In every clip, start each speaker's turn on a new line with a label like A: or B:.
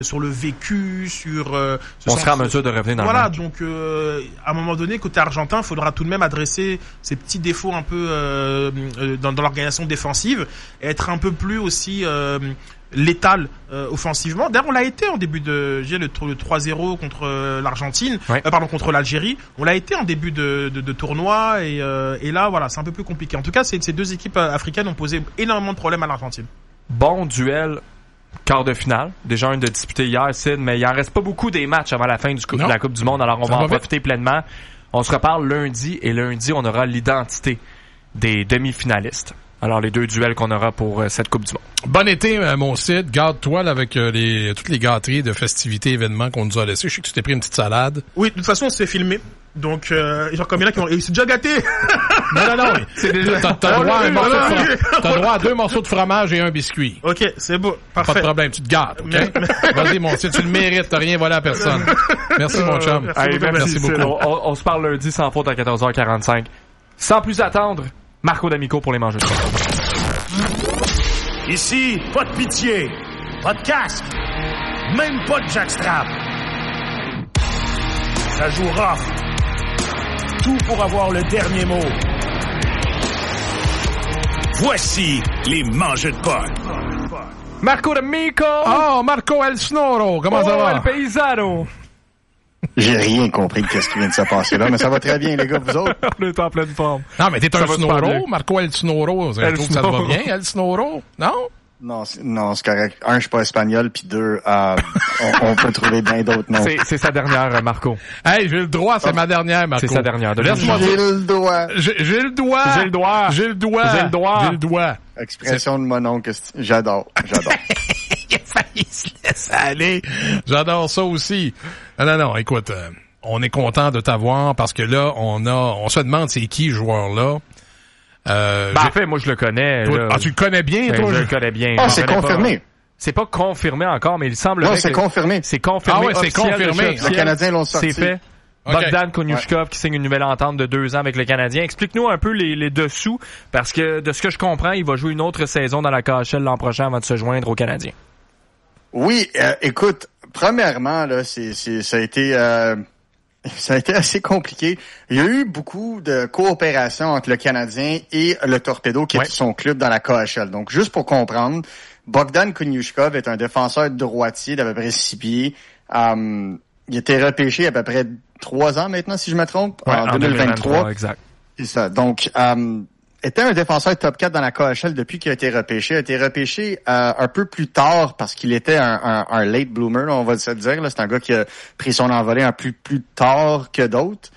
A: sur le vécu, sur
B: on sera en mesure de revenir dans
A: voilà,
B: le match.
A: Donc à un moment donné, côté argentin, il faudra tout de même adresser ces petits défauts un peu dans l'organisation défensive et être un peu plus aussi létal offensivement. D'ailleurs, on l'a été en début de le 3-0 contre l'Argentine, contre l'Algérie. On l'a été en début de tournoi et là voilà, c'est un peu plus compliqué. En tout cas, ces deux équipes africaines ont posé énormément de problèmes à l'Argentine.
B: Bon duel. Quart de finale. Déjà un de disputé hier, Sid, mais il en reste pas beaucoup des matchs avant la fin de la Coupe du Monde, alors on va en profiter pleinement. On se reparle lundi, et lundi, on aura l'identité des demi-finalistes. Alors, les deux duels qu'on aura pour cette Coupe du Monde.
C: Bon été, mon Sid. Garde-toi là, avec toutes les gâteries de festivités, événements qu'on nous a laissés. Je sais que tu t'es pris une petite salade.
A: Oui, de toute façon, c'est filmé. Donc, genre comme il y en a qui ont... Il s'est déjà gâté.
C: Non. C'est déjà... T'as droit à 2 morceaux de fromage et un biscuit.
A: OK, c'est beau. Parfait.
C: Pas de problème, tu te gâtes, OK? Vas-y, mon Sid, tu le mérites. T'as rien volé à personne. Merci, mon chum.
B: Merci beaucoup. On se parle lundi sans faute à 14h45. Sans plus attendre, Marco D'Amico pour les mangeurs.
D: Ici, pas de pitié, pas de casque, même pas de jackstrap. Ça joue rough. Tout pour avoir le dernier mot. Voici les mangeurs de potes.
B: Marco D'Amico!
C: Oh, Marco El Snoro! Comment ça va?
B: El Paisano!
E: J'ai rien compris de ce qui vient de se passer là, mais ça va très bien, les gars, vous autres.
B: On est en pleine forme.
C: Non, mais t'es un Snoro, Marco El Snoro. Je trouve que ça te va bien, El Snoro. Non?
E: Non, c'est correct. Un, je suis pas espagnol, puis deux, on peut trouver bien d'autres noms.
B: C'est sa dernière, Marco.
C: Hey, j'ai le droit, c'est ma dernière, Marco.
B: C'est sa dernière.
E: Laisse-moi dire. J'ai le doigt.
C: J'ai le doigt.
B: J'ai le doigt.
C: J'ai le doigt.
B: J'ai le doigt.
C: J'ai le doigt.
E: Expression de mon oncle. J'adore.
C: Il a failli se laisser aller. J'adore ça aussi. Non, écoute, on est content de t'avoir parce que là, on se demande c'est qui, ce joueur-là.
B: En fait, moi, je le connais.
C: Toi, tu le connais bien, toi?
B: Je le connais bien.
E: Ah, c'est confirmé.
B: Pas. C'est pas confirmé encore, mais il semble...
E: Non, c'est confirmé.
B: C'est confirmé.
C: Ah ouais, c'est confirmé.
E: Les Canadiens l'ont sorti.
B: C'est fait. Okay. Bogdan Konjushkov qui signe une nouvelle entente de 2 ans avec le Canadien. Explique-nous un peu les dessous, parce que de ce que je comprends, il va jouer une autre saison dans la KHL l'an prochain avant de se joindre aux Canadiens.
E: Oui, écoute, premièrement, là, ça a été assez compliqué. Il y a eu beaucoup de coopération entre le Canadien et le Torpedo, qui est son club dans la KHL. Donc, juste pour comprendre, Bogdan Konjushkov est un défenseur droitier d'à peu près 6 pieds. Il a été repêché à peu près 3 ans maintenant, si je me trompe, en 2023.
B: Exact.
E: C'est ça. Donc, était un défenseur top 4 dans la KHL depuis qu'il a été repêché. Il a été repêché un peu plus tard parce qu'il était un late bloomer, là, on va se dire. Là. C'est un gars qui a pris son envolée un plus tard que d'autres.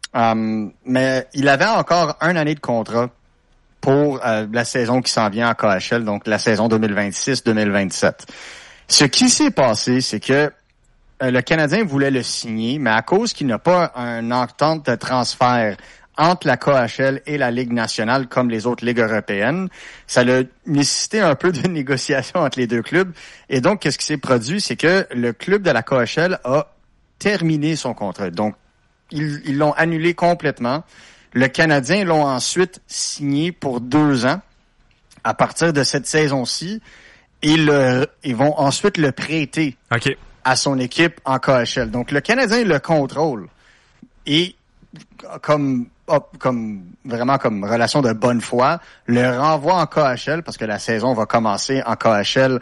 E: Mais il avait encore 1 année de contrat pour la saison qui s'en vient en KHL, donc la saison 2026-2027. Ce qui s'est passé, c'est que le Canadien voulait le signer, mais à cause qu'il n'a pas une entente de transfert entre la KHL et la Ligue nationale comme les autres ligues européennes, ça a nécessité un peu de négociation entre les deux clubs. Et donc, qu'est-ce qui s'est produit? C'est que le club de la KHL a terminé son contrat. Donc, ils l'ont annulé complètement. Le Canadien l'ont ensuite signé pour 2 ans. À partir de cette saison-ci, ils vont ensuite le prêter à son équipe en KHL. Donc, le Canadien le contrôle. Et comme relation de bonne foi, le renvoie en KHL parce que la saison va commencer en KHL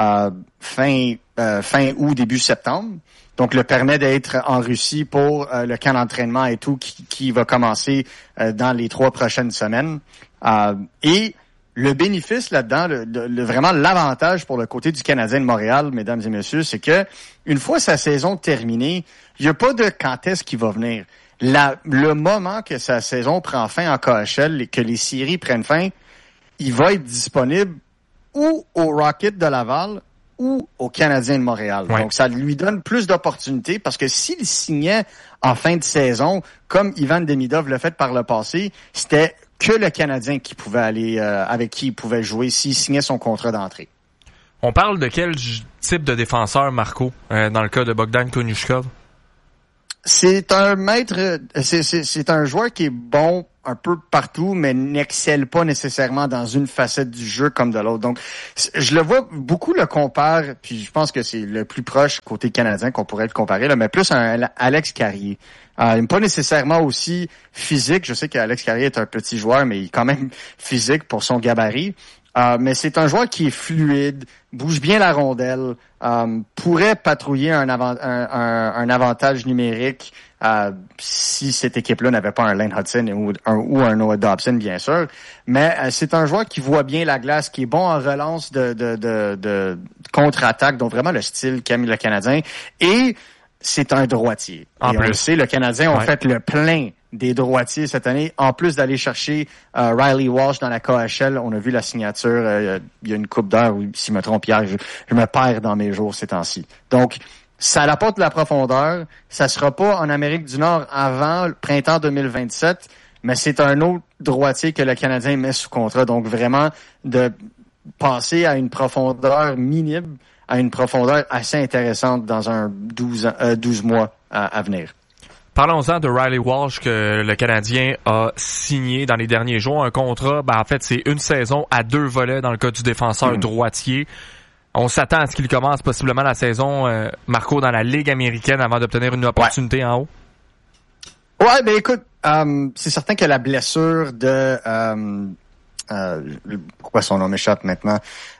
E: fin août, début septembre. Donc, le permet d'être en Russie pour le camp d'entraînement et tout qui va commencer dans les 3 prochaines semaines. Et le bénéfice là-dedans, vraiment l'avantage pour le côté du Canadien de Montréal, mesdames et messieurs, c'est que une fois sa saison terminée, il n'y a pas de quand est-ce qu'il va venir. Le moment que sa saison prend fin en KHL et que les séries prennent fin, il va être disponible ou au Rocket de Laval ou au Canadien de Montréal. Ouais. Donc, ça lui donne plus d'opportunités parce que s'il signait en fin de saison, comme Ivan Demidov l'a fait par le passé, c'était que le Canadien qui pouvait aller avec qui il pouvait jouer s'il signait son contrat d'entrée.
B: On parle de quel type de défenseur, Marco, dans le cas de Bogdan Konjushkov?
E: C'est un maître, c'est un joueur qui est bon un peu partout, mais n'excelle pas nécessairement dans une facette du jeu comme de l'autre. Donc, je le vois, beaucoup le comparent, puis je pense que c'est le plus proche côté canadien qu'on pourrait le comparer, là, mais plus un Alex Carrier. Pas nécessairement aussi physique. Je sais qu'Alex Carrier est un petit joueur, mais il est quand même physique pour son gabarit. Mais c'est un joueur qui est fluide, bouge bien la rondelle, pourrait patrouiller un avantage numérique si cette équipe-là n'avait pas un Lane Hudson ou un Noah Dobson, bien sûr. Mais c'est un joueur qui voit bien la glace, qui est bon en relance de contre-attaque, donc vraiment le style qu'a mis le Canadien. Et c'est un droitier. Et on le sait, le Canadien ont fait le plein des droitiers cette année. En plus d'aller chercher Riley Walsh dans la KHL, on a vu la signature il y a une couple d'heures, ou si je me trompe hier, je me perds dans mes jours ces temps-ci. Donc, ça apporte de la profondeur. Ça sera pas en Amérique du Nord avant le printemps 2027, mais c'est un autre droitier que le Canadien met sous contrat. Donc, vraiment, de passer à une profondeur minime à une profondeur assez intéressante dans un 12 mois à venir.
B: Parlons-en de Riley Walsh que le Canadien a signé dans les derniers jours. Un contrat, en fait, c'est une saison à 2 volets dans le cas du défenseur droitier. On s'attend à ce qu'il commence possiblement la saison, Marco, dans la Ligue américaine avant d'obtenir une opportunité en haut.
E: Ouais, ben écoute, c'est certain que la blessure de... pourquoi son nom m'échappe maintenant?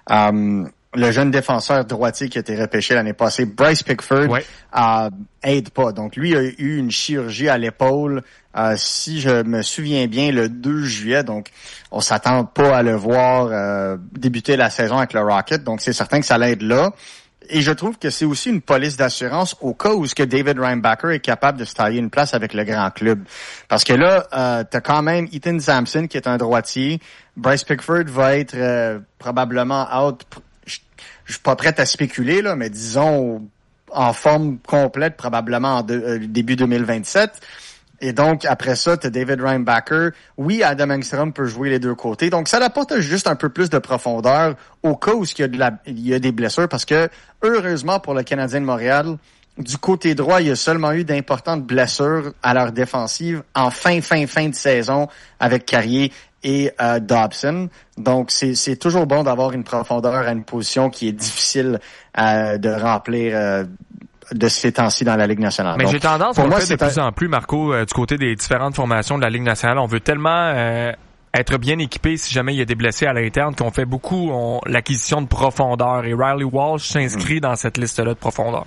E: Le jeune défenseur droitier qui a été repêché l'année passée, Bryce Pickford, aide pas. Donc, lui a eu une chirurgie à l'épaule, si je me souviens bien, le 2 juillet. Donc, on s'attend pas à le voir débuter la saison avec le Rocket. Donc, c'est certain que ça l'aide là. Et je trouve que c'est aussi une police d'assurance au cas où ce que David Reinbacher est capable de se tailler une place avec le grand club. Parce que là, t'as quand même Ethan Sampson qui est un droitier. Bryce Pickford va être probablement out. Je suis pas prêt à spéculer, là, mais disons en forme complète, probablement en début 2027. Et donc, après ça, tu as David Reinbacher. Oui, Adam Engstrom peut jouer les deux côtés. Donc, ça apporte juste un peu plus de profondeur au cas où il y a des blessures. Parce que, heureusement pour le Canadien de Montréal, du côté droit, il y a seulement eu d'importantes blessures à leur défensive en fin de saison avec Carrier et Dobson. Donc, c'est toujours bon d'avoir une profondeur à une position qui est difficile de remplir de ces temps-ci dans la Ligue nationale.
B: Mais
E: donc,
B: j'ai tendance,
E: pour
B: on
E: moi,
B: le fait de plus en plus, Marco, du côté des différentes formations de la Ligue nationale. On veut tellement être bien équipé si jamais il y a des blessés à l'interne qu'on fait beaucoup l'acquisition de profondeur. Et Riley Walsh s'inscrit dans cette liste-là de profondeur.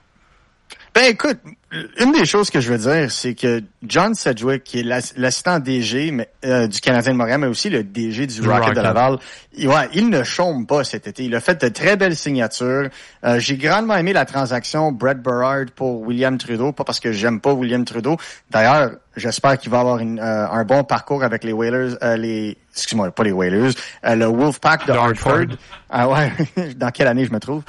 E: Ben écoute, une des choses que je veux dire, c'est que John Sedgwick, qui est l'assistant DG du Canadien de Montréal, mais aussi le DG du Rocket de Laval, il ne chôme pas cet été. Il a fait de très belles signatures. J'ai grandement aimé la transaction Brett Berard pour William Trudeau, pas parce que j'aime pas William Trudeau. D'ailleurs, j'espère qu'il va avoir un bon parcours avec les Whalers, excuse-moi, pas les Whalers, le Wolfpack de Hartford. Dans quelle année je me trouve?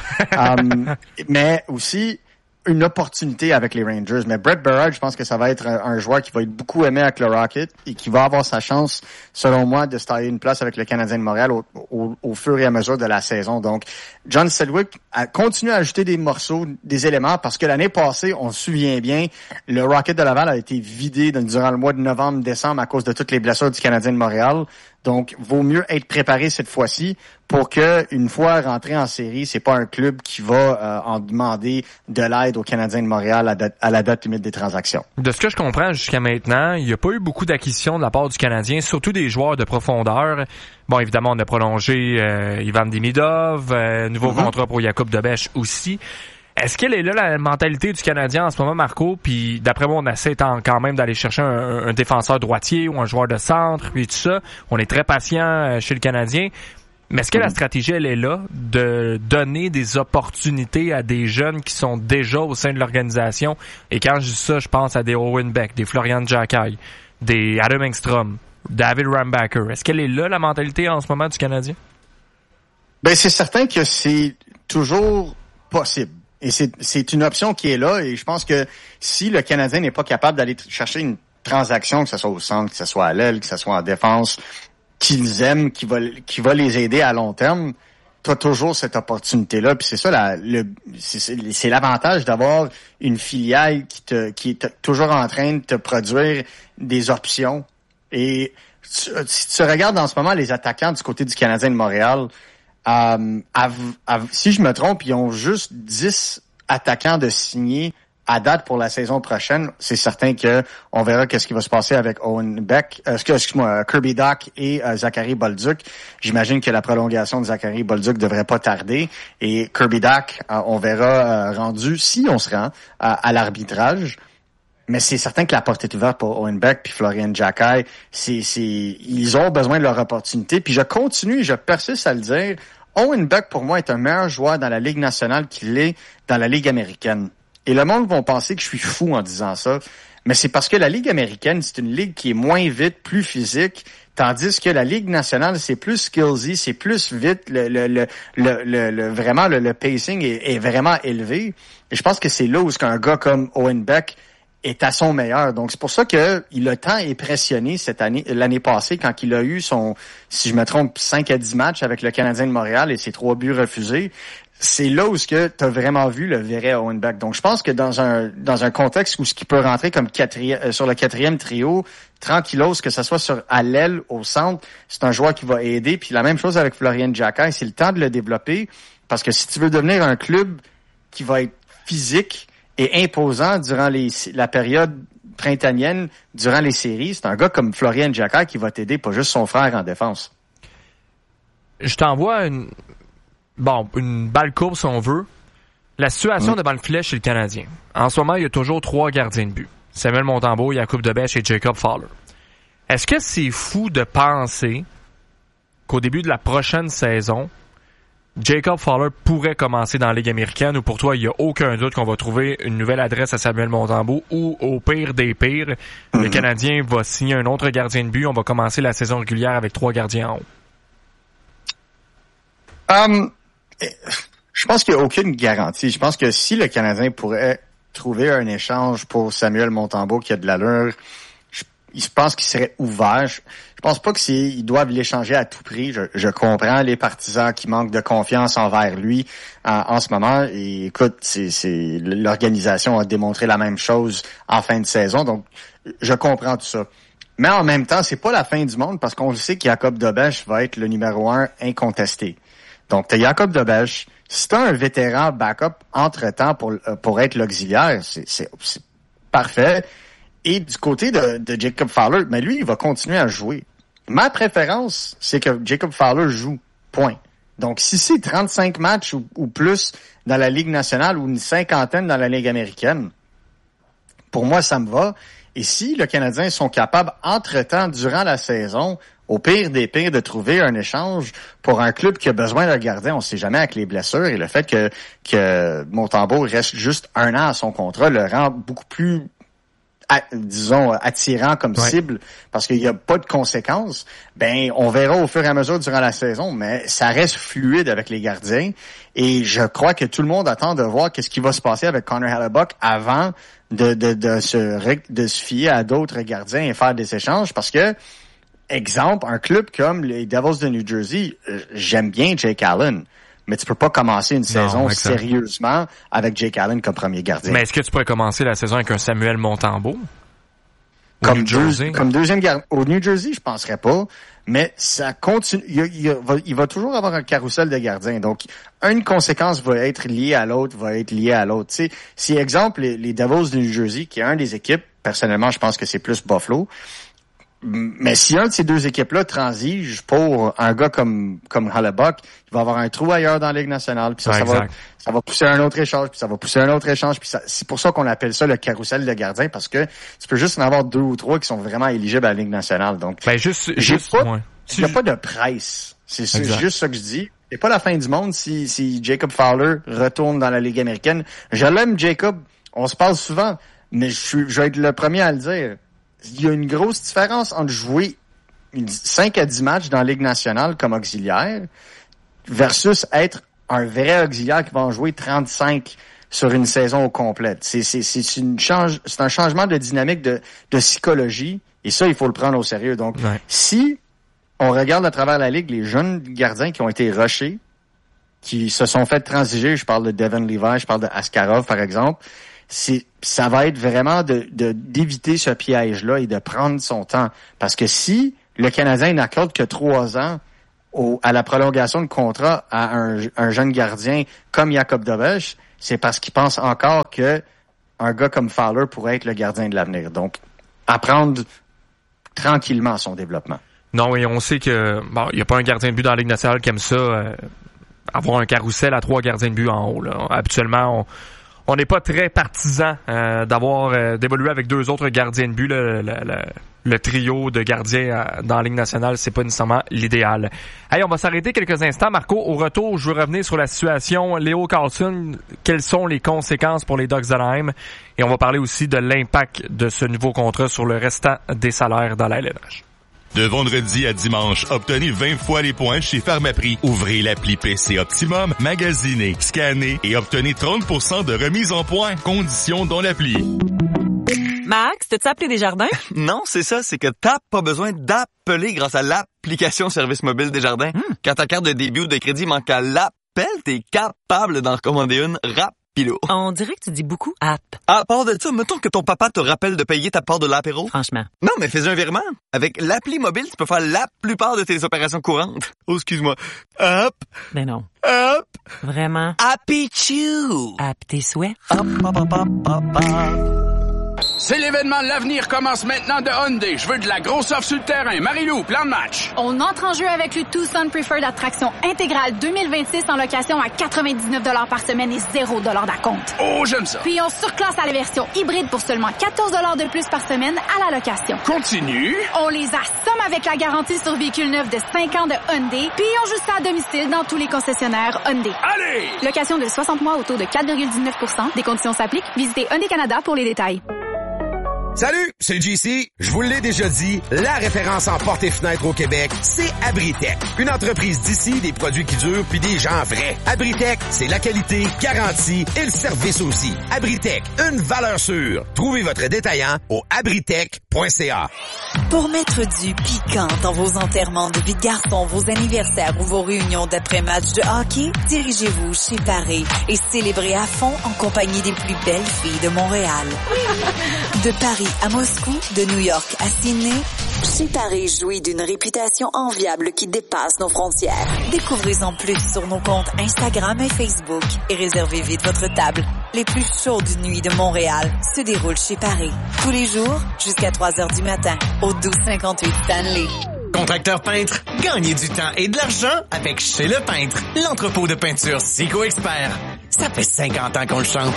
E: Mais aussi une opportunité avec les Rangers. Mais Brett Berard, je pense que ça va être un joueur qui va être beaucoup aimé avec le Rocket et qui va avoir sa chance, selon moi, de se tailler une place avec le Canadien de Montréal au fur et à mesure de la saison. Donc, John Sedgwick a continué à ajouter des morceaux, des éléments, parce que l'année passée, on se souvient bien, le Rocket de Laval a été vidé durant le mois de novembre-décembre à cause de toutes les blessures du Canadien de Montréal. Donc, vaut mieux être préparé cette fois-ci pour que, une fois rentré en série, c'est pas un club qui va en demander de l'aide aux Canadiens de Montréal à la date limite des transactions.
B: De ce que je comprends jusqu'à maintenant, il n'y a pas eu beaucoup d'acquisitions de la part du Canadien, surtout des joueurs de profondeur. Bon, évidemment, on a prolongé Ivan Demidov, nouveau contrat pour Jakub Dobeš aussi. Est-ce qu'elle est là, la mentalité du Canadien en ce moment, Marco? Puis d'après moi, on essaie quand même d'aller chercher un défenseur droitier ou un joueur de centre, puis tout ça. On est très patient chez le Canadien. Mais est-ce que la stratégie, elle est là, de donner des opportunités à des jeunes qui sont déjà au sein de l'organisation? Et quand je dis ça, je pense à des Owen Beck, des Florian Xhekaj, des Adam Engstrom, David Reinbacher. Est-ce qu'elle est là, la mentalité en ce moment du Canadien?
E: Ben, c'est certain que c'est toujours possible. Et c'est une option qui est là, et je pense que si le Canadien n'est pas capable d'aller chercher une transaction, que ce soit au centre, que ce soit à l'aile, que ce soit en défense, qu'ils aiment, qui va les aider à long terme, tu as toujours cette opportunité-là. Puis c'est ça, c'est l'avantage d'avoir une filiale qui est toujours en train de te produire des options Et si tu regardes en ce moment les attaquants du côté du Canadien de Montréal, si je me trompe, ils ont juste 10 attaquants de signer à date pour la saison prochaine. C'est certain que on verra qu'est-ce qui va se passer avec Owen Beck, Kirby Dach et Zachary Bolduc. J'imagine que la prolongation de Zachary Bolduc devrait pas tarder. Et Kirby Dach, on verra rendu, si on se rend, à l'arbitrage. Mais c'est certain que la porte est ouverte pour Owen Beck puis Florian Xhekaj. Ils ont besoin de leur opportunité. Puis je persiste à le dire. Owen Beck, pour moi, est un meilleur joueur dans la Ligue nationale qu'il est dans la Ligue américaine. Et le monde va penser que je suis fou en disant ça. Mais c'est parce que la Ligue américaine, c'est une ligue qui est moins vite, plus physique, tandis que la Ligue nationale, c'est plus skillsy, c'est plus vite, vraiment, le pacing est vraiment élevé. Et je pense que c'est là où un gars comme Owen Beck est à son meilleur. Donc, c'est pour ça que il a tant impressionné l'année passée, quand il a eu si je me trompe, 5 à 10 matchs avec le Canadien de Montréal et ses 3 buts refusés. C'est là où tu as vraiment vu le vrai Owen Beck. Donc, je pense que dans un contexte où ce qui peut rentrer comme sur le 4e trio, tranquillos, que ce soit à l'aile, au centre, c'est un joueur qui va aider. Puis la même chose avec Florian Xhekaj, c'est le temps de le développer. Parce que si tu veux devenir un club qui va être physique et imposant durant la période printanienne, durant les séries, c'est un gars comme Florian Xhekaj qui va t'aider, pas juste son frère en défense.
B: Je t'envoie une balle courbe, si on veut. La situation devant le filet chez le Canadien. En ce moment, il y a toujours 3 gardiens de but. Samuel Montembeault, Jakub Dobeš et Jacob Fowler. Est-ce que c'est fou de penser qu'au début de la prochaine saison, Jacob Fowler pourrait commencer dans la Ligue américaine, ou pour toi, il n'y a aucun doute qu'on va trouver une nouvelle adresse à Samuel Montembeault, ou au pire des pires, le Canadien va signer un autre gardien de but, on va commencer la saison régulière avec 3 gardiens en haut?
E: Je pense qu'il n'y a aucune garantie. Je pense que si le Canadien pourrait trouver un échange pour Samuel Montembeault qui a de l'allure, je pense qu'il serait ouvert. Je pense pas qu'ils doivent l'échanger à tout prix. Je comprends les partisans qui manquent de confiance envers lui en ce moment. Et écoute, l'organisation a démontré la même chose en fin de saison. Donc, je comprends tout ça. Mais en même temps, c'est pas la fin du monde parce qu'on le sait que Jakub Dobeš va être le numéro 1 incontesté. Donc, t'as Jakub Dobeš. Si t'as un vétéran backup entre-temps pour être l'auxiliaire, c'est parfait. Et du côté de Jacob Fowler, mais lui, il va continuer à jouer. Ma préférence, c'est que Jacob Fowler joue. Point. Donc, si c'est 35 matchs ou plus dans la Ligue nationale ou une 50aine dans la Ligue américaine, pour moi, ça me va. Et si les Canadiens sont capables, entre-temps, durant la saison, au pire des pires, de trouver un échange pour un club qui a besoin d'un gardien, on ne sait jamais avec les blessures, et le fait que Montembeault reste juste 1 an à son contrat le rend beaucoup plus, attirant comme cible, parce qu'il n'y a pas de conséquences. Ben, on verra au fur et à mesure durant la saison, mais ça reste fluide avec les gardiens, et je crois que tout le monde attend de voir qu'est-ce qui va se passer avec Connor Hellebuyck avant de se fier à d'autres gardiens et faire des échanges, parce que exemple, un club comme les Devils de New Jersey, j'aime bien Jake Allen, mais tu peux pas commencer une saison sérieusement avec Jake Allen comme premier gardien.
B: Mais est-ce que tu pourrais commencer la saison avec un Samuel Montembeault?
E: Comme deuxième gardien. Au New Jersey, je penserais pas, mais ça continue. Il va toujours avoir un carrousel de gardiens. Donc, une conséquence va être liée à l'autre, Tu sais, si exemple, les Devils de New Jersey, qui est un des équipes, personnellement, je pense que c'est plus Buffalo. Mais si un de ces deux équipes-là transige pour un gars comme Hellebuyck, il va avoir un trou ailleurs dans la Ligue nationale, puis ça va pousser un autre échange, puis c'est pour ça qu'on appelle ça le carrousel de gardiens, parce que tu peux juste en avoir 2 ou 3 qui sont vraiment éligibles à la Ligue nationale. Donc, il n'y a pas de presse. C'est juste ça que je dis. C'est pas la fin du monde si Jacob Fowler retourne dans la Ligue américaine. Je l'aime, Jacob. On se parle souvent, mais je vais être le premier à le dire. Il y a une grosse différence entre jouer 5 à 10 matchs dans la Ligue nationale comme auxiliaire versus être un vrai auxiliaire qui va en jouer 35 sur une saison au complète. C'est un changement de dynamique de psychologie, et ça, il faut le prendre au sérieux. Donc, si on regarde à travers la Ligue les jeunes gardiens qui ont été rushés, qui se sont fait transiger, je parle de Devon Levi, je parle de Askarov, par exemple, ça va être vraiment d'éviter ce piège-là et de prendre son temps. Parce que si le Canadien n'accorde que 3 ans à la prolongation de contrat à un jeune gardien comme Jakub Dobeš, c'est parce qu'il pense encore que un gars comme Fowler pourrait être le gardien de l'avenir. Donc, apprendre tranquillement son développement.
B: Non, et on sait que il y a pas un gardien de but dans la Ligue nationale qui aime ça, avoir un carrousel à 3 gardiens de but en haut. Là. Habituellement, on n'est pas très partisan d'évoluer avec 2 autres gardiens de but. Le trio de gardiens dans la Ligue nationale, c'est pas nécessairement l'idéal. Hey, on va s'arrêter quelques instants. Marco, au retour, je veux revenir sur la situation Leo Carlsson. Quelles sont les conséquences pour les Ducks d'Anaheim? Et on va parler aussi de l'impact de ce nouveau contrat sur le restant des salaires dans la LNH.
F: De vendredi à dimanche, obtenez 20 fois les points chez Pharmaprix. Ouvrez l'appli PC Optimum, magasinez, scannez et obtenez 30% de remise en points. Conditions dans l'appli.
G: Max, t'as-tu appelé Desjardins?
H: Non, c'est ça, c'est que t'as pas besoin d'appeler grâce à l'application Service Mobile Desjardins. Quand ta carte de débit ou de crédit manque à l'appel, t'es capable d'en recommander une rapido.
G: On dirait que tu dis beaucoup app.
H: À part de ça, mettons que ton papa te rappelle de payer ta part de l'apéro.
G: Franchement.
H: Non, mais fais un virement. Avec l'appli mobile, tu peux faire la plupart de tes opérations courantes. Oh, excuse-moi. Hop.
G: Ben non.
H: Hop.
G: Vraiment.
H: Happy Chew.
G: App tes souhaits.
H: Hop, hop, hop, hop, hop, hop.
I: C'est l'événement de l'avenir commence maintenant de Hyundai. Je veux de la grosse offre sur le terrain. Marie-Lou, plan de match.
J: On entre en jeu avec le Tucson Preferred Attraction intégrale 2026 en location à 99 $ par semaine et 0 $ d'acompte.
I: Oh, j'aime ça.
J: Puis on surclasse à la version hybride pour seulement 14 $ de plus par semaine à la location.
I: Continue.
J: On les assomme avec la garantie sur véhicule neuf de 5 ans de Hyundai. Puis on joue ça à domicile dans tous les concessionnaires Hyundai.
I: Allez!
J: Location de 60 mois au taux de 4,19 %. Des conditions s'appliquent. Visitez Hyundai Canada pour les détails.
K: Salut, c'est JC. Je vous l'ai déjà dit, la référence en portes et fenêtres au Québec, c'est Abritech. Une entreprise d'ici, des produits qui durent puis des gens vrais. Abritech, c'est la qualité, garantie et le service aussi. Abritech, une valeur sûre. Trouvez votre détaillant au abritech.ca.
L: Pour mettre du piquant dans vos enterrements de vie de garçon, vos anniversaires ou vos réunions d'après-match de hockey, dirigez-vous chez Paré et célébrez à fond en compagnie des plus belles filles de Montréal. De Paris à Moscou, de New York à Sydney, chez Paré jouit d'une réputation enviable qui dépasse nos frontières. Découvrez-en plus sur nos comptes Instagram et Facebook et réservez vite votre table. Les plus chaudes nuits de Montréal se déroulent chez Paré. Tous les jours, jusqu'à 3h du matin, au 1258 Stanley.
M: Contracteur peintre, gagnez du temps et de l'argent avec Chez Le Peintre, l'entrepôt de peinture Sico Expert. Ça fait 50 ans qu'on le chante.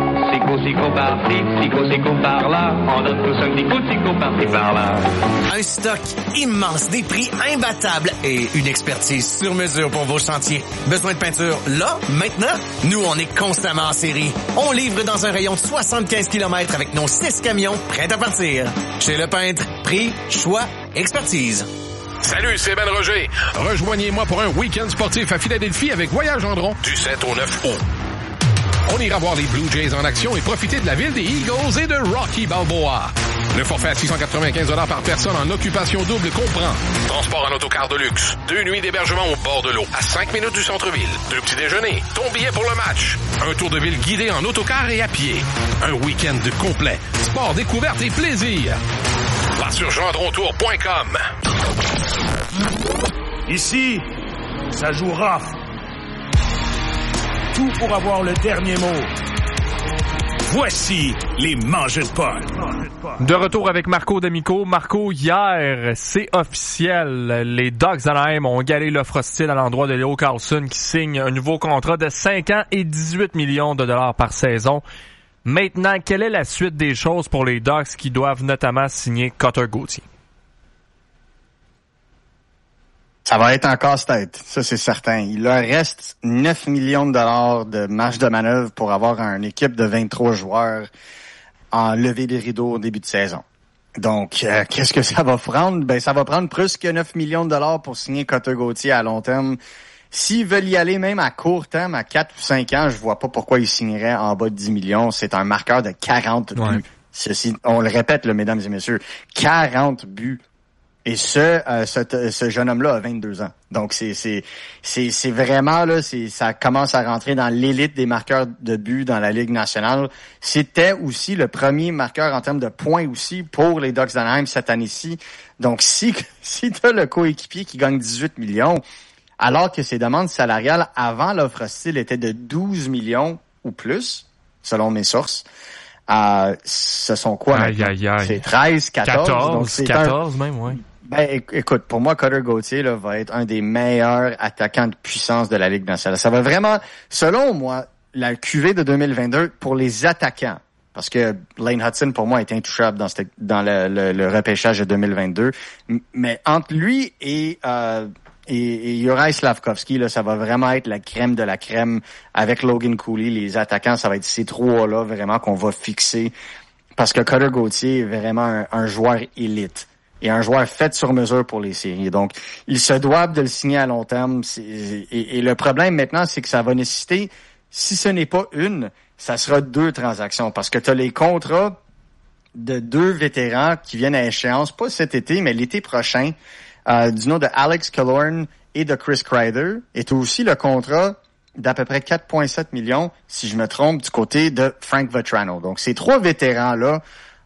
N: Sico par-ci, Sico par-là, on donne tous un petit coup de Sico par-ci par-là.
M: Un stock immense, des prix imbattables et une expertise sur mesure pour vos chantiers. Besoin de peinture là, maintenant? Nous, on est constamment en série. On livre dans un rayon de 75 km avec nos 6 camions prêts à partir. Chez Le Peintre, prix, choix, expertise.
C: Salut, c'est Ben Roger. Rejoignez-moi pour un week-end sportif à Philadelphie avec Voyage Gendron du 7 au 9 août. On ira voir les Blue Jays en action et profiter de la ville des Eagles et de Rocky Balboa. Le forfait à 695 $ par personne en occupation double comprend transport en autocar de luxe, 2 nuits d'hébergement au bord de l'eau, à 5 minutes du centre-ville, 2 petits déjeuners, ton billet pour le match, un tour de ville guidé en autocar et à pied, un week-end de complet, sport, découverte et plaisir. Va sur gendrontour.com.
D: Ici, ça joue rough. Tout pour avoir le dernier mot. Voici les mangeurs de potes.
B: De retour avec Marco D'Amico. Marco, hier, c'est officiel. Les Ducks d'Anaheim ont égalé l'offre hostile à l'endroit de Leo Carlsson qui signe un nouveau contrat de 5 ans et 18 millions de dollars par saison. Maintenant, quelle est la suite des choses pour les Ducks qui doivent notamment signer Cutter Gauthier?
E: Ça va être en casse-tête, ça c'est certain. Il leur reste 9 millions de dollars de marge de manœuvre pour avoir une équipe de 23 joueurs en levée des rideaux au début de saison. Donc, qu'est-ce que ça va prendre? Ben, ça va prendre plus que 9 millions de dollars pour signer Cutter Gauthier à long terme. S'ils veulent y aller même à court terme, à 4 ou 5 ans, je vois pas pourquoi ils signeraient en bas de 10 millions. C'est un marqueur de 40 buts. Ceci, on le répète, là, mesdames et messieurs, 40 buts Et ce jeune homme-là a 22 ans. Donc c'est vraiment là, ça commence à rentrer dans l'élite des marqueurs de but dans la Ligue nationale. C'était aussi le premier marqueur en termes de points aussi pour les Ducks d'Anaheim cette année-ci. Donc si t'as le coéquipier qui gagne 18 millions, alors que ses demandes salariales avant l'offre hostile étaient de 12 millions ou plus, selon mes sources. Ce sont quoi?
B: Aïe.
E: C'est 13, 14. Donc c'est
B: 14 même, ouais.
E: Ben, écoute, pour moi, Cutter Gauthier là, va être un des meilleurs attaquants de puissance de la Ligue nationale. Ça va vraiment, selon moi, la QV de 2022 pour les attaquants, parce que Lane Hudson, pour moi, est intouchable dans le repêchage de 2022. Mais entre lui et Juraj Slafkovský, là, ça va vraiment être la crème de la crème. Avec Logan Cooley, les attaquants, ça va être ces trois-là vraiment qu'on va fixer. Parce que Cutter Gauthier est vraiment un joueur élite. Et un joueur fait sur mesure pour les séries. Donc, ils se doivent de le signer à long terme. Et le problème maintenant, c'est que ça va nécessiter, si ce n'est pas une, ça sera 2 transactions. Parce que tu as les contrats de 2 vétérans qui viennent à échéance, pas cet été, mais l'été prochain, du nom de Alex Killorn et de Chris Kreider. Et tu as aussi le contrat d'à peu près 4,7 millions, si je me trompe, du côté de Frank Vatrano. Donc, ces 3 vétérans-là,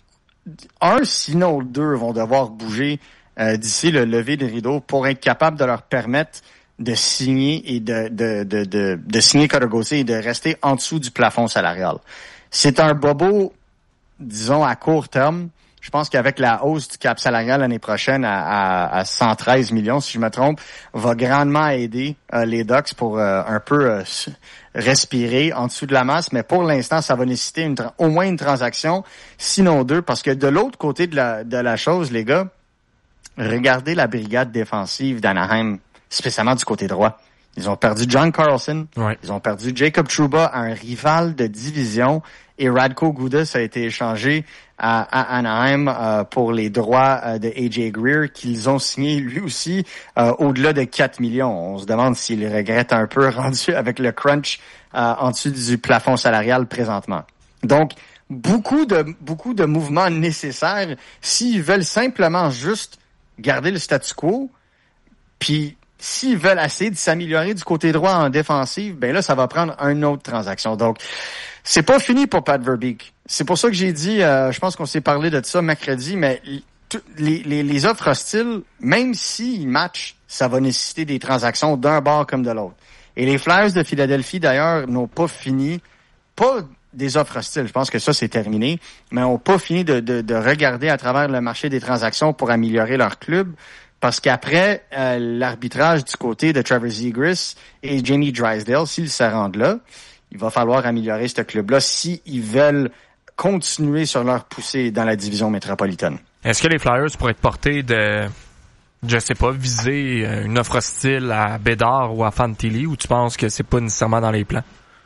E: sinon 2 vont devoir bouger d'ici le lever des rideaux pour être capable de leur permettre de signer et de signer Cutter Gauthier et de rester en dessous du plafond salarial. C'est un bobo, disons, à court terme. Je pense qu'avec la hausse du cap salarial l'année prochaine à 113 millions, si je me trompe, va grandement aider les Ducks pour un peu respirer en dessous de la masse. Mais pour l'instant, ça va nécessiter au moins une transaction, sinon 2, parce que de l'autre côté de la chose, les gars, regardez la brigade défensive d'Anaheim, spécialement du côté droit. Ils ont perdu John Carlson, ils ont perdu Jacob Trouba, un rival de division, et Radko Gudas a été échangé à Anaheim pour les droits de AJ Greer qu'ils ont signé lui aussi au-delà de 4 millions. On se demande s'il regrette un peu rendu avec le crunch en dessous du plafond salarial présentement. Donc, beaucoup de mouvements nécessaires s'ils veulent simplement juste garder le statu quo, puis s'ils veulent essayer de s'améliorer du côté droit en défensive, ben là, ça va prendre une autre transaction. Donc, c'est pas fini pour Pat Verbeek. C'est pour ça que j'ai dit, je pense qu'on s'est parlé de ça mercredi, mais les offres hostiles, même s'ils matchent, ça va nécessiter des transactions d'un bord comme de l'autre. Et les Flyers de Philadelphie, d'ailleurs, n'ont pas fini, pas des offres hostiles, je pense que ça, c'est terminé, mais n'ont pas fini de regarder à travers le marché des transactions pour améliorer leur club. Parce qu'après l'arbitrage du côté de Trevor Zegras et Jamie Drysdale, s'ils se rendent là, il va falloir améliorer ce club-là s'ils veulent continuer sur leur poussée dans la division métropolitaine.
B: Est-ce que les Flyers pourraient être portés de, je sais pas, viser une offre hostile à Bédard ou à Fantilli, ou tu penses que c'est pas nécessairement dans les plans?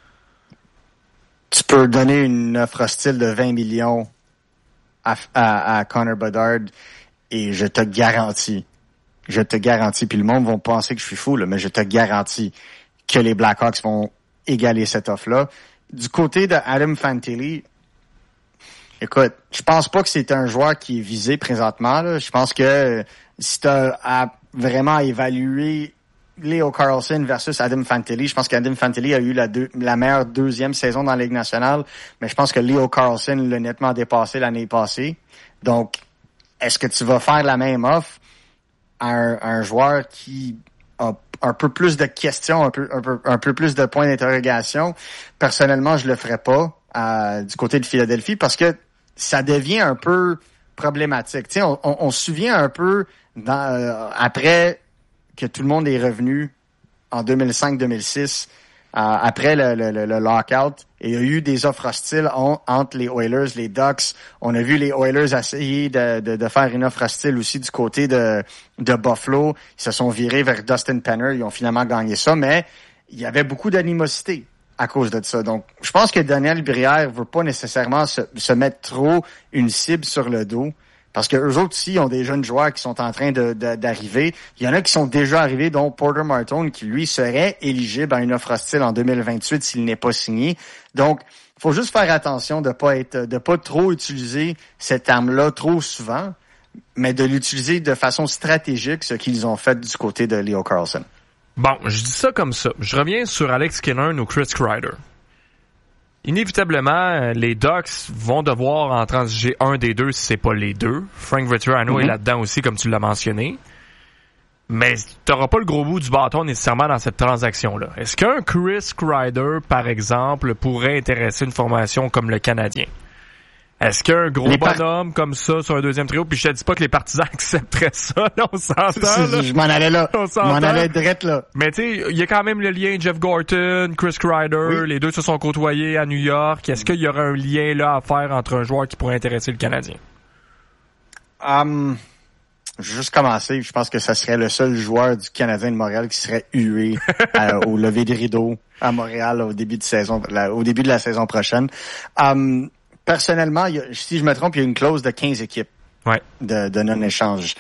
E: Tu peux donner une offre hostile de 20 millions à Connor Bedard et je te garantis, puis le monde va penser que je suis fou, là, mais je te garantis que les Blackhawks vont égaler cette offre-là. Du côté de Adam Fantilli, écoute, je pense pas que c'est un joueur qui est visé présentement, là. Je pense que si tu as vraiment évalué Leo Carlson versus Adam Fantilli, je pense qu'Adam Fantilli a eu la meilleure 2e saison dans la Ligue nationale, mais je pense que Leo Carlson l'a nettement dépassé l'année passée. Donc, est-ce que tu vas faire la même offre à un joueur qui a un peu plus de questions, un peu plus de points d'interrogation? Personnellement, je le ferais pas du côté de Philadelphie parce que ça devient un peu problématique. Tu sais, on se souvient un peu après que tout le monde est revenu en 2005-2006, après le lockout, et il y a eu des offres hostiles entre les Oilers, les Ducks. On a vu les Oilers essayer de faire une offre hostile aussi du côté de Buffalo. Ils se sont virés vers Dustin Penner. Ils ont finalement gagné ça, mais il y avait beaucoup d'animosité à cause de ça. Donc, je pense que Daniel Brière veut pas nécessairement se mettre trop une cible sur le dos. Parce que eux autres aussi ont des jeunes joueurs qui sont en train d'arriver. Il y en a qui sont déjà arrivés, dont Porter Martone, qui lui serait éligible à une offre hostile en 2028 s'il n'est pas signé. Donc, faut juste faire attention de pas trop utiliser cette arme-là trop souvent. mais de l'utiliser de façon stratégique, ce qu'ils ont fait du côté de Leo Carlsson.
B: Bon, je dis ça comme ça. Je reviens sur Alex Killorn ou Chris Kreider. Inévitablement, les Ducks vont devoir en transiger un des deux si c'est pas les deux. Frank Vatrano est là-dedans aussi, comme tu l'as mentionné. Mais t'auras pas le gros bout du bâton nécessairement dans cette transaction-là. Est-ce qu'un Chris Kreider, par exemple, pourrait intéresser une formation comme le Canadien? Est-ce qu'un gros bonhomme comme ça sur un deuxième trio, puis je te dis pas que les partisans accepteraient ça, là, on s'entend, là.
E: Je m'en allais là. Je m'en allais direct là.
B: Mais tu sais, il y a quand même le lien Jeff Gorton, Chris Kreider, les deux se sont côtoyés à New York. Est-ce qu'il y aurait un lien là à faire entre un joueur qui pourrait intéresser le Canadien?
E: Juste commencer, je pense que ça serait le seul joueur du Canadien de Montréal qui serait hué au lever de rideau à Montréal au début de la saison prochaine. Personnellement, si je me trompe, il y a une clause de 15 équipes de non-échange.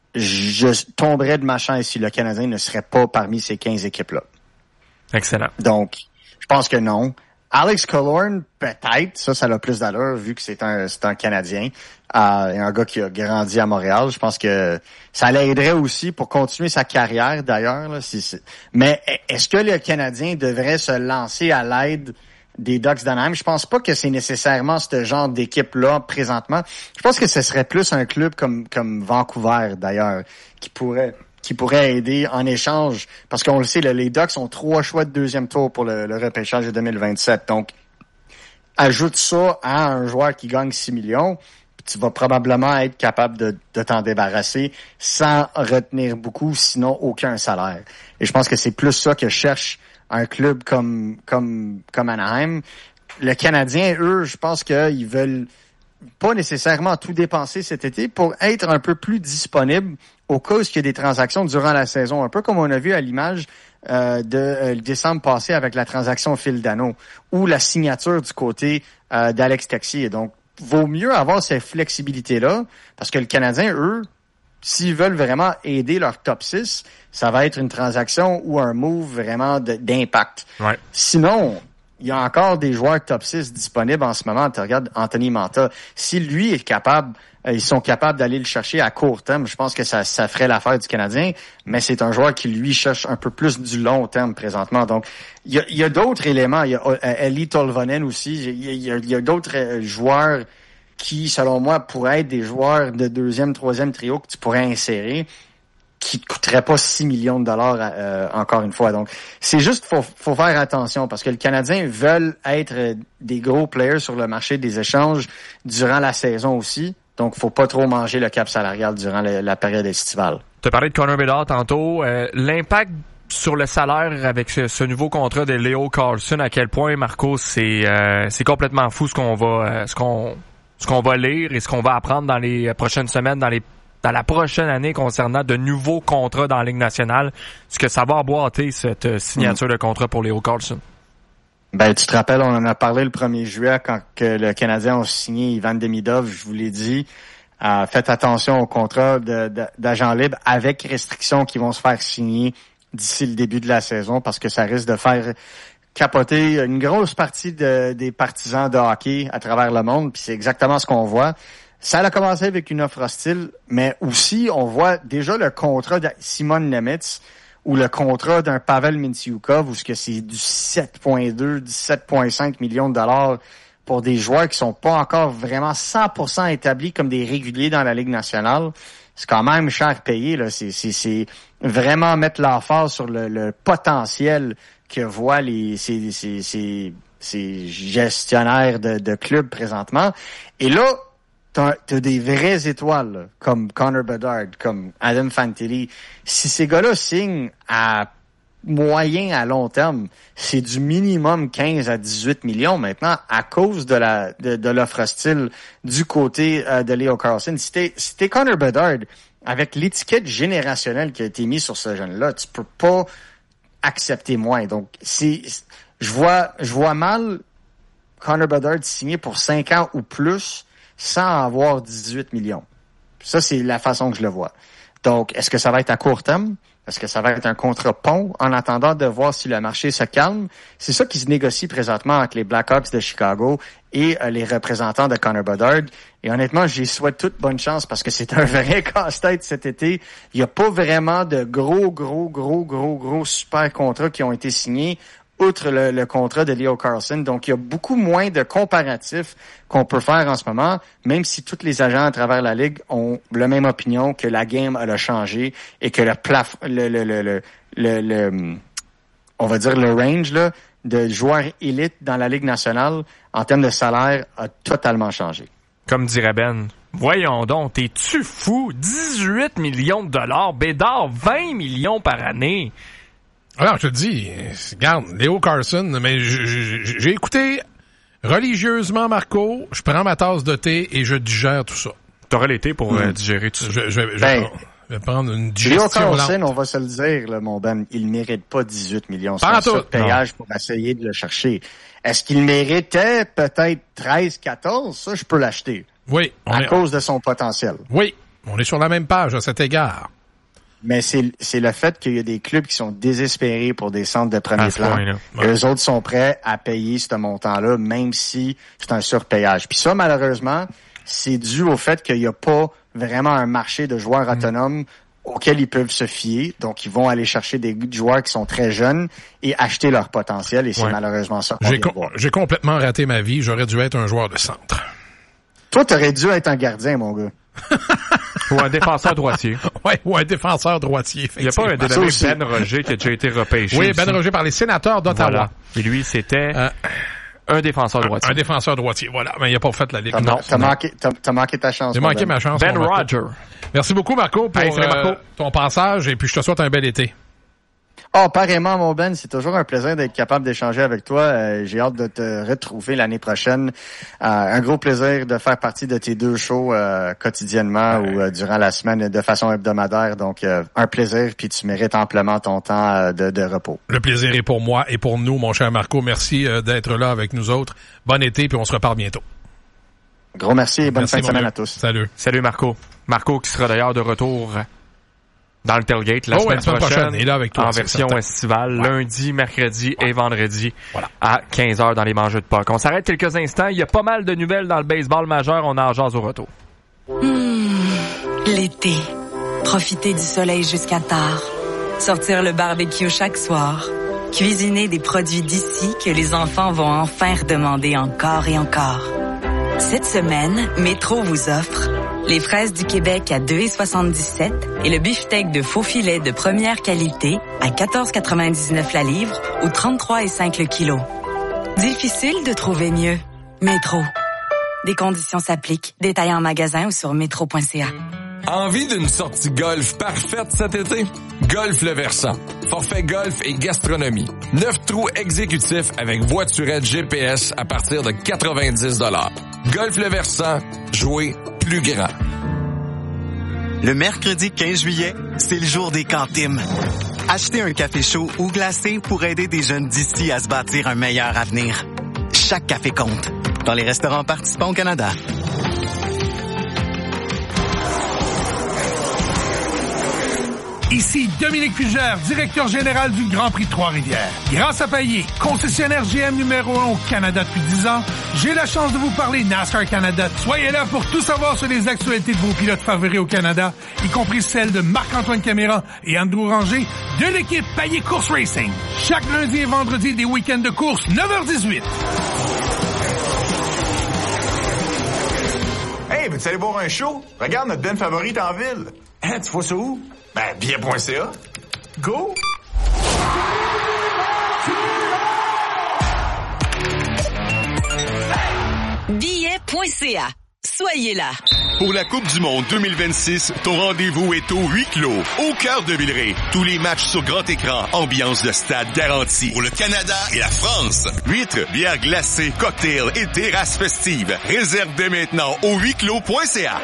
E: Je tomberais de ma chaise si le Canadien ne serait pas parmi ces 15 équipes-là.
B: Excellent.
E: Donc, je pense que non. Alex Killorn, peut-être, ça a plus d'allure vu que c'est un Canadien et un gars qui a grandi à Montréal. Je pense que ça l'aiderait aussi pour continuer sa carrière d'ailleurs. Là, mais est-ce que le Canadien devrait se lancer à l'aide des Ducks d'Anaheim? Je pense pas que c'est nécessairement ce genre d'équipe-là présentement. Je pense que ce serait plus un club comme Vancouver d'ailleurs qui pourrait aider en échange, parce qu'on le sait, les Ducks ont 3 choix de deuxième tour pour le repêchage de 2027. Donc, ajoute ça à un joueur qui gagne 6 millions, tu vas probablement être capable de t'en débarrasser sans retenir beaucoup, sinon aucun salaire. Et je pense que c'est plus ça que cherche un club comme Anaheim. Le Canadien, eux, je pense qu'ils veulent pas nécessairement tout dépenser cet été pour être un peu plus disponible au cas où il y a des transactions durant la saison. Un peu comme on a vu à l'image de décembre passé avec la transaction Phil Danault ou la signature du côté d'Alex Texier. Donc, vaut mieux avoir cette flexibilité-là parce que le Canadien, eux, s'ils veulent vraiment aider leur top 6, ça va être une transaction ou un move vraiment d'impact.
B: Ouais.
E: Sinon, il y a encore des joueurs top 6 disponibles en ce moment. Tu regardes Anthony Mantha. Si lui est capable, ils sont capables d'aller le chercher à court terme, je pense que ça ferait l'affaire du Canadien, mais c'est un joueur qui, lui, cherche un peu plus du long terme présentement. Donc, il y a d'autres éléments. Il y a Eli Tolvanen aussi. Il y a d'autres joueurs qui, selon moi, pourraient être des joueurs de deuxième, troisième trio que tu pourrais insérer, qui ne coûterait pas 6 millions de dollars encore une fois. Donc, c'est juste faut faire attention parce que le Canadien veulent être des gros players sur le marché des échanges durant la saison aussi. Donc, faut pas trop manger le cap salarial durant la période estivale.
B: Tu as parlé de Connor Bedard tantôt. L'impact sur le salaire avec ce nouveau contrat de Leo Carlsson, à quel point, Marco, c'est complètement fou ce qu'on va lire et ce qu'on va apprendre dans les prochaines semaines, dans la prochaine année concernant de nouveaux contrats dans la Ligue nationale, ce que ça va emboîter cette signature de contrat pour Leo Carlsson.
E: Ben, tu te rappelles, on en a parlé le 1er juillet quand que le Canadien a signé Ivan Demidov, je vous l'ai dit. Faites attention au contrat d'agent libre avec restrictions qui vont se faire signer d'ici le début de la saison parce que ça risque de faire capoter une grosse partie des partisans de hockey à travers le monde, puis c'est exactement ce qu'on voit. Ça a commencé avec une offre hostile, mais aussi on voit déjà le contrat de Simon Nemetz ou le contrat d'un Pavel Mintyukov où c'est du 7,2, 17,5 millions de dollars pour des joueurs qui sont pas encore vraiment 100% établis comme des réguliers dans la Ligue nationale. C'est quand même cher payé, là. C'est vraiment mettre l'emphase sur le potentiel que voient ces gestionnaires de clubs présentement. Et là, t'as des vraies étoiles, là, comme Connor Bedard, comme Adam Fantilli. Si ces gars-là signent à moyen à long terme, c'est du minimum 15 à 18 millions maintenant à cause de l'offre hostile du côté de Leo Carlsson. Si t'es Connor Bedard, avec l'étiquette générationnelle qui a été mise sur ce jeune-là, tu peux pas accepter moins. Donc, je vois mal Connor Bedard signer pour 5 ans ou plus sans avoir 18 millions. Ça, c'est la façon que je le vois. Donc, est-ce que ça va être à court terme? Est-ce que ça va être un contrat pont en attendant de voir si le marché se calme? C'est ça qui se négocie présentement entre les Blackhawks de Chicago et les représentants de Connor Bedard. Et honnêtement, j'y souhaite toute bonne chance parce que c'est un vrai casse-tête cet été. Il n'y a pas vraiment de gros super contrats qui ont été signés, outre le contrat de Leo Carlsson. Donc, il y a beaucoup moins de comparatifs qu'on peut faire en ce moment, même si tous les agents à travers la Ligue ont la même opinion que la game elle a changé et que on va dire le range là, de joueurs élites dans la Ligue nationale en termes de salaire a totalement changé.
B: Comme dirait Ben, voyons donc, t'es-tu fou? 18 millions de dollars, Bédard, 20 millions par année.
O: Alors, je te dis, regarde, Leo Carlsson, mais j'ai écouté religieusement Marco, je prends ma tasse de thé et je digère tout ça.
B: T'aurais l'été pour digérer tout ça.
O: Je vais prendre une digestion.
E: Leo Carlsson, on va se le dire, là, mon Ben, il mérite pas 18 millions. C'est un surpayage pour essayer de le chercher. Est-ce qu'il méritait peut-être 13, 14? Ça, je peux l'acheter.
O: Oui.
E: À cause de son potentiel.
O: Oui. On est sur la même page à cet égard.
E: Mais c'est le fait qu'il y a des clubs qui sont désespérés pour des centres de premier plan. Et eux autres sont prêts à payer ce montant-là, même si c'est un surpayage. Puis ça, malheureusement, c'est dû au fait qu'il n'y a pas vraiment un marché de joueurs autonomes auquel ils peuvent se fier. Donc, ils vont aller chercher des joueurs qui sont très jeunes et acheter leur potentiel. Et c'est malheureusement ça qu'on vient de voir.
O: J'ai complètement raté ma vie. J'aurais dû être un joueur de centre.
E: Toi, t'aurais dû être un gardien, mon gars.
B: Ou un défenseur droitier.
O: Oui, ou un défenseur droitier.
B: Il n'y a pas un dénommé Ben Roger qui a déjà été repêché.
O: Oui, Ben Roger par les sénateurs d'Ottawa.
B: Voilà. Et lui, c'était un défenseur droitier.
O: Un défenseur droitier, voilà. Mais il n'a pas fait la Ligue.
E: T'as manqué ta chance.
O: J'ai manqué ma chance.
B: Ben Roger.
O: Merci beaucoup, Marco, pour ton passage. Et puis, je te souhaite un bel été.
E: Oh, pareillement, mon Ben, c'est toujours un plaisir d'être capable d'échanger avec toi. J'ai hâte de te retrouver l'année prochaine. Un gros plaisir de faire partie de tes deux shows quotidiennement ou durant la semaine de façon hebdomadaire. Donc, un plaisir, puis tu mérites amplement ton temps de repos.
O: Le plaisir est pour moi et pour nous, mon cher Marco. Merci d'être là avec nous autres. Bon été, puis on se reparle bientôt.
E: Gros merci et bonne fin de semaine à tous.
O: Salut.
B: Salut, Marco. Marco qui sera d'ailleurs de retour dans le tailgate la semaine prochaine.
O: Il est là avec toi,
B: en version estivale, lundi, mercredi et vendredi à 15h dans les mangeux de Pâques. On s'arrête quelques instants. Il y a pas mal de nouvelles dans le baseball majeur. On en jase au retour.
L: L'été. Profiter du soleil jusqu'à tard. Sortir le barbecue chaque soir. Cuisiner des produits d'ici que les enfants vont enfin redemander encore et encore. Cette semaine, Métro vous offre les fraises du Québec à 2,77 et le beefsteak de faux filet de première qualité à 14,99 la livre ou 33,5 le kilo. Difficile de trouver mieux. Métro. Des conditions s'appliquent. Détails en magasin ou sur métro.ca.
P: Envie d'une sortie golf parfaite cet été? Golf Le Versant. Forfait golf et gastronomie. 9 trous exécutifs avec voiturette GPS à partir de 90 $. Golf Le Versant. Jouer plus grand.
Q: Le mercredi 15 juillet, c'est le jour des Cantimes. Achetez un café chaud ou glacé pour aider des jeunes d'ici à se bâtir un meilleur avenir. Chaque café compte. Dans les restaurants participants au Canada.
R: Ici Dominique Fugère, directeur général du Grand Prix de Trois-Rivières. Grâce à Payet, concessionnaire GM numéro 1 au Canada depuis 10 ans, j'ai la chance de vous parler NASCAR Canada. Soyez là pour tout savoir sur les actualités de vos pilotes favoris au Canada, y compris celles de Marc-Antoine Caméra et Andrew Ranger de l'équipe Payet Course Racing. Chaque lundi et vendredi des week-ends de course, 9h18.
S: Hey, veux-tu aller voir un show? Regarde notre band favorite en ville. Hein, tu vois ça où? Ben, billet.ca. Go!
L: Billet.ca. Soyez là.
F: Pour la Coupe du Monde 2026, ton rendez-vous est au huis clos, au cœur de Villeray. Tous les matchs sur grand écran, ambiance de stade garantie. Pour le Canada et la France, huîtres, bières glacées, cocktails et terrasses festives. Réserve dès maintenant au huisclos.ca.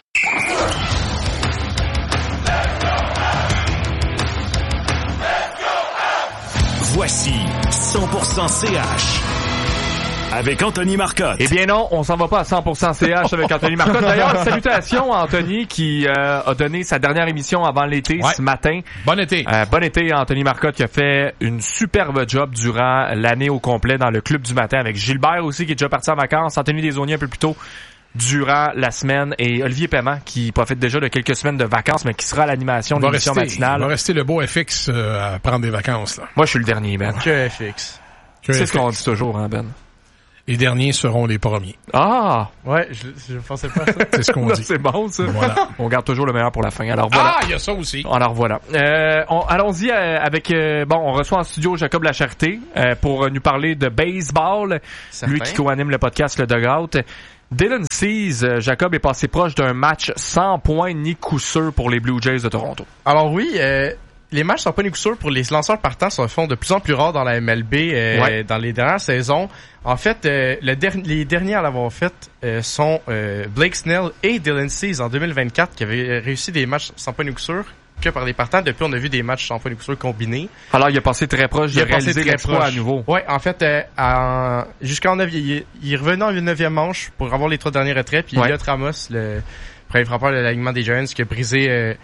D: Voici 100% CH avec Anthony Marcotte.
B: Eh bien non, on s'en va pas à 100% CH avec Anthony Marcotte. D'ailleurs, salutations à Anthony qui a donné sa dernière émission avant l'été ce matin.
O: Bon été.
B: Bon été à Anthony Marcotte qui a fait une superbe job durant l'année au complet dans le club du matin avec Gilbert aussi qui est déjà parti en vacances, Anthony Desaulniers un peu plus tôt durant la semaine et Olivier Paiement qui profite déjà de quelques semaines de vacances mais qui sera à l'animation de l'émission matinale.
O: Il va rester le beau FX à prendre des vacances. Là.
B: Moi, je suis le dernier, Ben.
T: Que FX.
B: C'est ce qu'on dit toujours, hein, Ben.
O: Les derniers seront les premiers.
B: Ah!
T: Ouais, je pensais pas à ça.
O: C'est ce qu'on dit.
B: C'est bon, ça.
O: Voilà.
B: On garde toujours le meilleur pour la fin. Alors voilà.
O: Ah, il y a ça aussi.
B: Alors voilà. Allons-y avec... on reçoit en studio Jacob Lacharité pour nous parler de baseball.
T: Certain.
B: Lui qui co-anime le podcast Le Dugout. Dylan Cease, Jacob est passé proche d'un match sans points ni coup sûr pour les Blue Jays de Toronto.
T: Alors oui, les matchs sans points ni coup sûr pour les lanceurs partants se font de plus en plus rares dans la MLB dans les dernières saisons. En fait, les derniers à l'avoir fait sont Blake Snell et Dylan Cease en 2024 qui avaient réussi des matchs sans points ni coup sûr que par les partants. Depuis, on a vu des matchs sans points ni coup sûr combinés.
B: Alors, il a passé très proche de réaliser l'exploit à nouveau.
T: Ouais, en fait, jusqu'en 9e, il revenait en 9e manche pour avoir les 3 derniers retraits. Puis Elliot Ramos, le premier frappeur de l'alignement des Giants, qui a brisé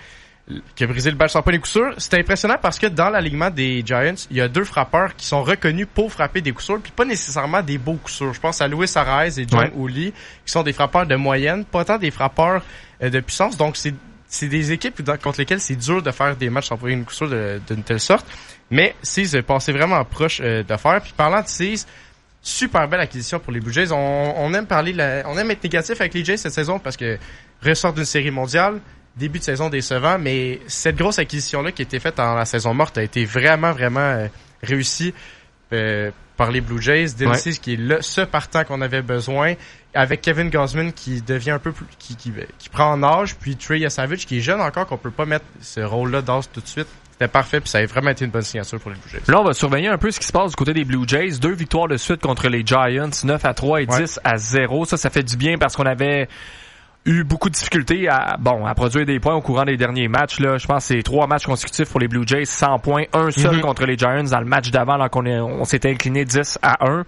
T: le badge sans points ni coup sûr. C'était impressionnant parce que dans l'alignement des Giants, il y a 2 frappeurs qui sont reconnus pour frapper des coups sûrs, puis pas nécessairement des beaux coups sûrs. Je pense à Luis Arraez et John Hooley, qui sont des frappeurs de moyenne, pas tant des frappeurs de puissance. Donc, c'est des équipes contre lesquelles c'est dur de faire des matchs sans points ni coup sûr d'une telle sorte. Mais Cease est passé vraiment proche de faire. Puis parlant de Cease, super belle acquisition pour les Blue Jays. On aime on aime être négatif avec les Jays cette saison parce que ressort d'une série mondiale, début de saison décevant, mais cette grosse acquisition-là qui a été faite dans la saison morte a été vraiment, vraiment réussie par les Blue Jays. Dylan Cease qui est ce partant qu'on avait besoin, avec Kevin Gausman qui devient un peu plus, qui prend en âge, puis Trey Yasavage qui est jeune encore, qu'on peut pas mettre ce rôle-là d'âge tout de suite. C'était parfait, puis ça a vraiment été une bonne signature pour les Blue Jays.
B: Là, on va surveiller un peu ce qui se passe du côté des Blue Jays. 2 victoires de suite contre les Giants, 9-3 et 10-0. Ça fait du bien parce qu'on avait eu beaucoup de difficultés à produire des points au courant des derniers matchs. Là, je pense que c'est 3 matchs consécutifs pour les Blue Jays, 100 points, un seul contre les Giants dans le match d'avant, là on s'était incliné 10-1.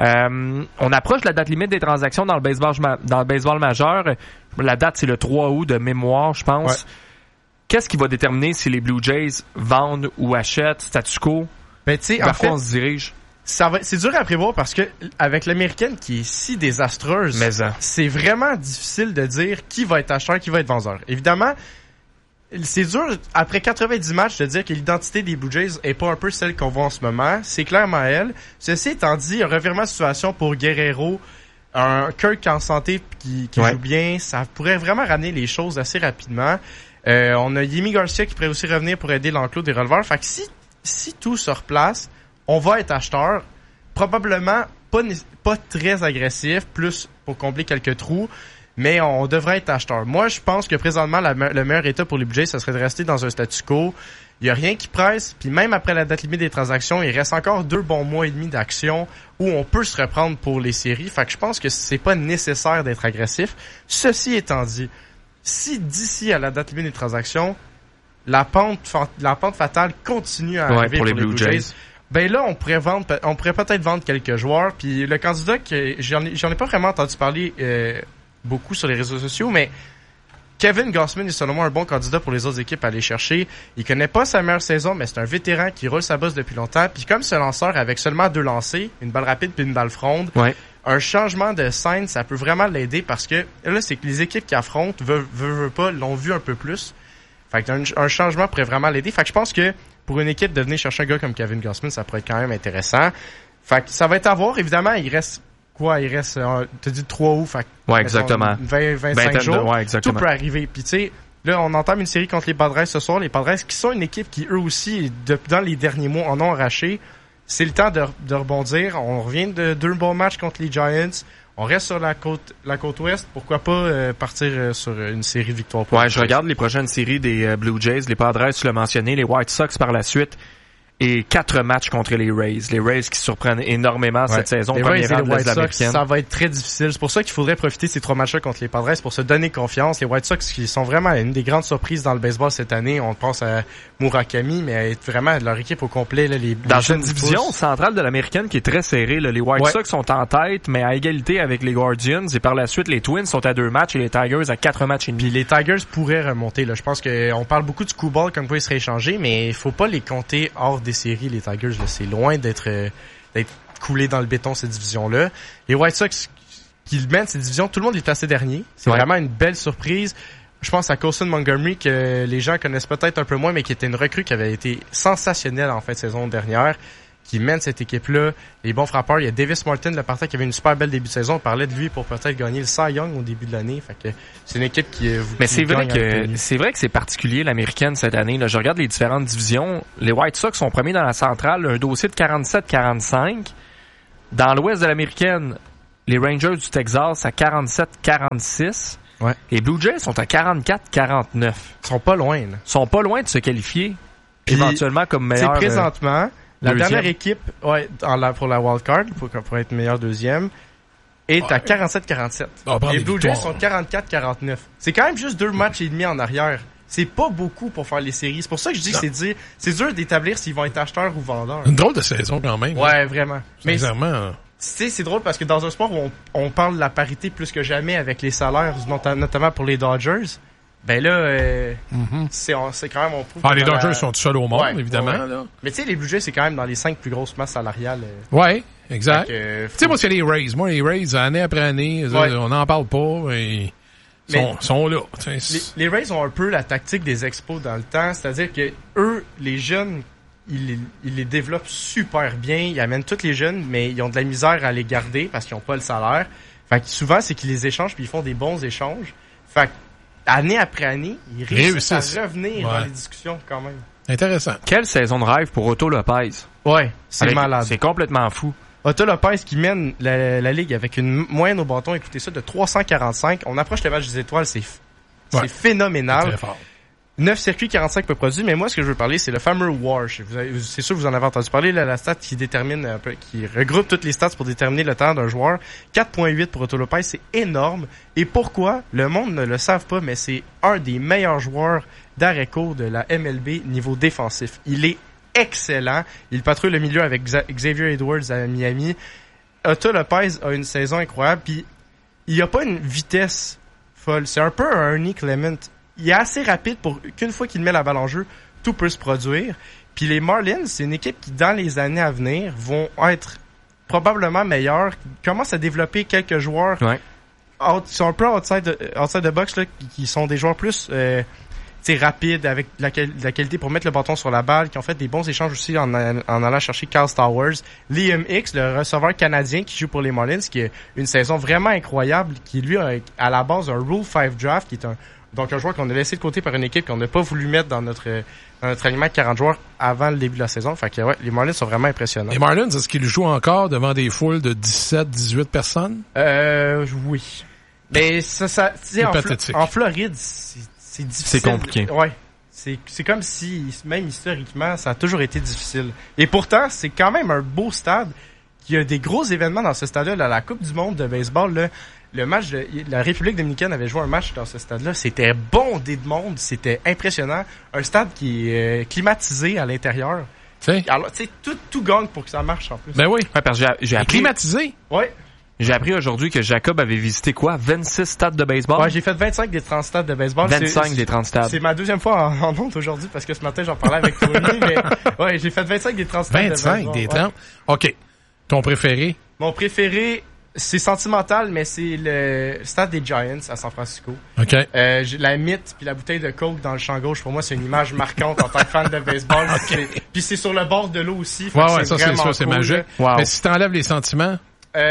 B: On approche la date limite des transactions dans le baseball majeur. La date, c'est le 3 août de mémoire, je pense. Ouais. Qu'est-ce qui va déterminer si les Blue Jays vendent ou achètent? Statu quo?
T: Ben, tu sais,
B: vers quoi on se dirige?
T: C'est dur à prévoir parce que avec l'américaine qui est si désastreuse, c'est vraiment difficile de dire qui va être acheteur, qui va être vendeur. Évidemment, c'est dur après 90 matchs de dire que l'identité des Blue Jays est pas un peu celle qu'on voit en ce moment. C'est clairement elle. Ceci étant dit, un revirement de situation pour Guerrero, un Kirk en santé qui joue bien, ça pourrait vraiment ramener les choses assez rapidement. On a Yimi Garcia qui pourrait aussi revenir pour aider l'enclos des releveurs. Fait que si tout se replace, on va être acheteur, probablement pas très agressif, plus pour combler quelques trous, mais on devrait être acheteur. Moi, je pense que présentement, le meilleur état pour les Blue Jays, ça serait de rester dans un statu quo. Il y a rien qui presse, puis même après la date limite des transactions, il reste encore 2 bons mois et demi d'action où on peut se reprendre pour les séries. Fait que je pense que c'est pas nécessaire d'être agressif. Ceci étant dit, si d'ici à la date limite des transactions, la pente fatale continue à arriver pour les Blue Jays, ben là, on pourrait peut-être vendre quelques joueurs. Puis le candidat que j'en ai pas vraiment entendu parler beaucoup sur les réseaux sociaux, mais Kevin Gausman est selon moi un bon candidat pour les autres équipes à aller chercher. Il connaît pas sa meilleure saison, mais c'est un vétéran qui roule sa bosse depuis longtemps. Puis comme ce lanceur avec seulement 2 lancers, une balle rapide puis une balle fronde, un changement de scène, ça peut vraiment l'aider parce que là, c'est que les équipes qui affrontent veulent pas, l'ont vu un peu plus. Fait qu'un changement pourrait vraiment l'aider. Fait que je pense que pour une équipe de venir chercher un gars comme Kevin Gausman, ça pourrait être quand même intéressant. Fait que ça va être à voir. Évidemment, il reste, t'as dit 3 août, fait que,
B: exactement.
T: 25 jours.
B: Exactement.
T: Tout peut arriver. Puis tu sais, là, on entame une série contre les Padres ce soir. Les Padres qui sont une équipe qui, eux aussi, dans les derniers mois, en ont arraché. C'est le temps de rebondir. On revient de 2 bons matchs contre les Giants. On reste sur la côte ouest. Pourquoi pas partir sur une série de victoires?
B: Ouais, je regarde les prochaines séries des Blue Jays. Les Padres, tu l'as mentionné. Les White Sox par la suite. et 4 matchs contre les Rays. Les Rays qui surprennent énormément cette saison.
T: Les Rays et les White Sox, ça va être très difficile. C'est pour ça qu'il faudrait profiter de ces 3 matchs-là contre les Padres pour se donner confiance. Les White Sox qui sont vraiment une des grandes surprises dans le baseball cette année. On pense à Murakami, mais vraiment leur équipe au complet. Là,
B: dans une division centrale de l'américaine qui est très serrée, là, les White Sox sont en tête, mais à égalité avec les Guardians. Et par la suite, les Twins sont à 2 matchs et les Tigers à 4 matchs et demi.
T: Puis les Tigers pourraient remonter. Là. Je pense qu'on parle beaucoup du Q-ball comme quoi ils seraient échangés, mais il faut pas les compter hors des séries, les Tigers. Là, c'est loin d'être coulé dans le béton, cette division-là. Les White Sox qui mènent cette division, tout le monde est placé dernier. C'est vraiment une belle surprise. Je pense à Colson Montgomery, que les gens connaissent peut-être un peu moins, mais qui était une recrue qui avait été sensationnelle en fin de saison dernière, qui mène cette équipe-là. Les bons frappeurs, il y a Davis Martin, le partant, qui avait une super belle début de saison. On parlait de lui pour peut-être gagner le Cy Young au début de l'année. Fait que c'est une équipe qui
B: mais c'est vrai que c'est particulier l'américaine cette année. Là, je regarde les différentes divisions. Les White Sox sont premiers dans la centrale, un dossier de 47-45. Dans l'ouest de l'américaine, les Rangers du Texas à 47-46.
T: Ouais.
B: Les Blue Jays sont à 44-49.
T: Ils sont pas loin. Là.
B: Ils sont pas loin de se qualifier éventuellement comme meilleur.
T: C'est présentement la
B: deuxième.
T: dernière équipe pour la wild card, pour être meilleur deuxième, est à 47-47. Les Blue Jays sont 44-49. C'est quand même juste 2 matchs et demi en arrière. C'est pas beaucoup pour faire les séries. C'est pour ça que je dis que c'est dur d'établir s'ils vont être acheteurs ou vendeurs.
O: Une drôle de saison quand même.
T: Ouais, vraiment. Mais
O: sincèrement.
T: C'est drôle parce que dans un sport où on parle de la parité plus que jamais avec les salaires, notamment pour les Dodgers, ben là, c'est quand même... On prouve
O: les Dodgers sont seuls au monde, évidemment. Ouais. Là.
T: Mais tu sais, les Blue Jays, c'est quand même dans les 5 plus grosses masses salariales.
O: Ouais, exact. Tu sais, moi, c'est les Rays. Moi, les Rays, année après année, on n'en parle pas. Et sont là.
T: Les Rays ont un peu la tactique des expos dans le temps, c'est-à-dire que eux, les jeunes, ils les développent super bien, ils amènent tous les jeunes, mais ils ont de la misère à les garder parce qu'ils n'ont pas le salaire. Fait que souvent, c'est qu'ils les échangent puis ils font des bons échanges. Fait que, année après année, ils réussissent à revenir dans les discussions quand même.
O: Intéressant.
B: Quelle saison de rêve pour Otto Lopez.
T: Ouais, c'est malade.
B: C'est complètement fou.
T: Otto Lopez qui mène la ligue avec une moyenne au bâton, écoutez ça, de 345. On approche le match des étoiles, c'est phénoménal.
O: C'est très fort.
T: 9 circuits, 45 peu produits, mais moi, ce que je veux parler, c'est le fameux WAR. C'est sûr que vous en avez entendu parler, là, la stat qui détermine un peu, qui regroupe toutes les stats pour déterminer le temps d'un joueur. 4.8 pour Otto Lopez, c'est énorme. Et pourquoi? Le monde ne le savent pas, mais c'est un des meilleurs joueurs d'arrêt court de la MLB niveau défensif. Il est excellent. Il patrouille le milieu avec Xavier Edwards à Miami. Otto Lopez a une saison incroyable, puis il n'y a pas une vitesse folle. C'est un peu un Ernie Clement. Il est assez rapide pour qu'une fois qu'il met la balle en jeu, tout peut se produire. Puis les Marlins, c'est une équipe qui, dans les années à venir, vont être probablement meilleurs, qui commencent à développer quelques joueurs qui sont un peu outside the box, là, qui sont des joueurs plus rapides, avec la qualité pour mettre le bâton sur la balle, qui ont fait des bons échanges aussi en allant chercher Kyle Stowers. Liam Hicks, le receveur canadien qui joue pour les Marlins, qui a une saison vraiment incroyable, qui lui a à la base un Rule 5 draft, qui est un joueur qu'on a laissé de côté par une équipe qu'on n'a pas voulu mettre dans notre alignement de 40 joueurs avant le début de la saison. Fait que les Marlins sont vraiment impressionnants.
O: Les Marlins, est-ce qu'ils jouent encore devant des foules de 17-18 personnes?
T: Oui. Mais ça en Floride, c'est difficile.
B: C'est compliqué.
T: Ouais. C'est comme si, même historiquement, ça a toujours été difficile. Et pourtant, c'est quand même un beau stade. Il y a des gros événements dans ce stade-là. La Coupe du monde de baseball, là, le match de la République dominicaine avait joué un match dans ce stade-là. C'était bondé de monde. C'était impressionnant. Un stade qui est climatisé à l'intérieur. Alors, tu sais, tout gagne pour que ça marche, en plus.
O: Ben oui.
B: Ouais, parce que j'ai appris.
O: Climatisé?
T: Ouais.
B: J'ai appris aujourd'hui que Jacob avait visité 26 stades de baseball?
T: Ouais, j'ai fait 25 des 30 stades de baseball.
B: 25 des 30 stades.
T: C'est ma deuxième fois en honte aujourd'hui parce que ce matin, j'en parlais avec Tony, mais ouais, j'ai fait 25 des 30 stades de baseball. 25 des 30?
O: Ouais. OK. Ton préféré?
T: Mon préféré, c'est sentimental, mais c'est le stade des Giants à San Francisco.
O: OK.
T: La mythe puis la bouteille de Coke dans le champ gauche, pour moi, c'est une image marquante en tant que fan de baseball. Okay. Puis c'est sur le bord de l'eau aussi.
O: Ouais, ça, c'est sûr, c'est magique. Wow. Mais si t'enlèves les sentiments...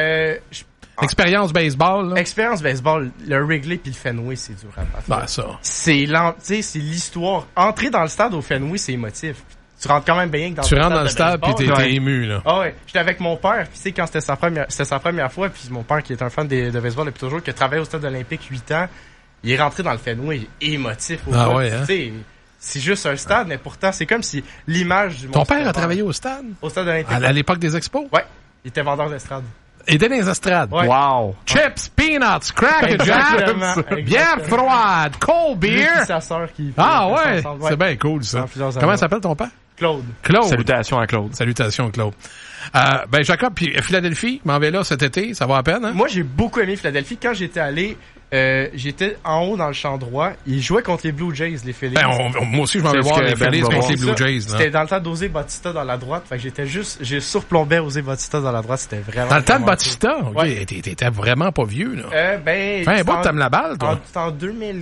O: Expérience baseball, là.
T: Expérience baseball, le Wrigley puis le Fenway, c'est dur à battre.
O: Ben, ça.
T: C'est l'histoire. Entrer dans le stade au Fenway, c'est émotif. Tu rentres quand même bien dans
O: le stade puis t'es ému, là.
T: Ah ouais. J'étais avec mon père, puis tu sais, quand c'était sa première fois, puis mon père qui est un fan de baseball depuis toujours, qui a travaillé au stade olympique 8 ans, il est rentré dans le Fenway émotif.
O: Ah ouais, hein?
T: Tu sais, c'est juste un stade, mais pourtant, c'est comme si l'image du
O: Ton père a travaillé au stade?
T: Au stade olympique.
O: À l'époque des expos?
T: Ouais. Il était vendeur d'estrade.
O: Et dans les estrades.
T: Ouais.
B: Wow.
O: Chips, peanuts, cracker jacks, bière froide, cold beer.
T: C'est sa sœur qui...
O: Ah ouais, c'est bien cool ça. Comment s'appelle ton père?
T: Claude.
B: Salutations à Claude.
O: Salutations Claude. Ben Jacob, puis Philadelphie, m'en vais là cet été, ça va à peine, hein?
T: Moi, j'ai beaucoup aimé Philadelphie. Quand j'étais allé, j'étais en haut dans le champ droit. Ils jouaient contre les Blue Jays, les Phillies.
O: Ben, moi aussi, je m'en vais voir les Phillies contre les Blue Jays.
T: C'était dans le temps d'Osé Bautista dans la droite. Fait que j'ai surplombé Osé Bautista dans la droite. C'était vraiment...
O: Dans le temps de Bautista?
T: Cool.
O: OK, ouais. T'étais vraiment pas vieux, là.
T: Ben...
O: Fais un bout, t'aimes la balle, toi?
T: C'était en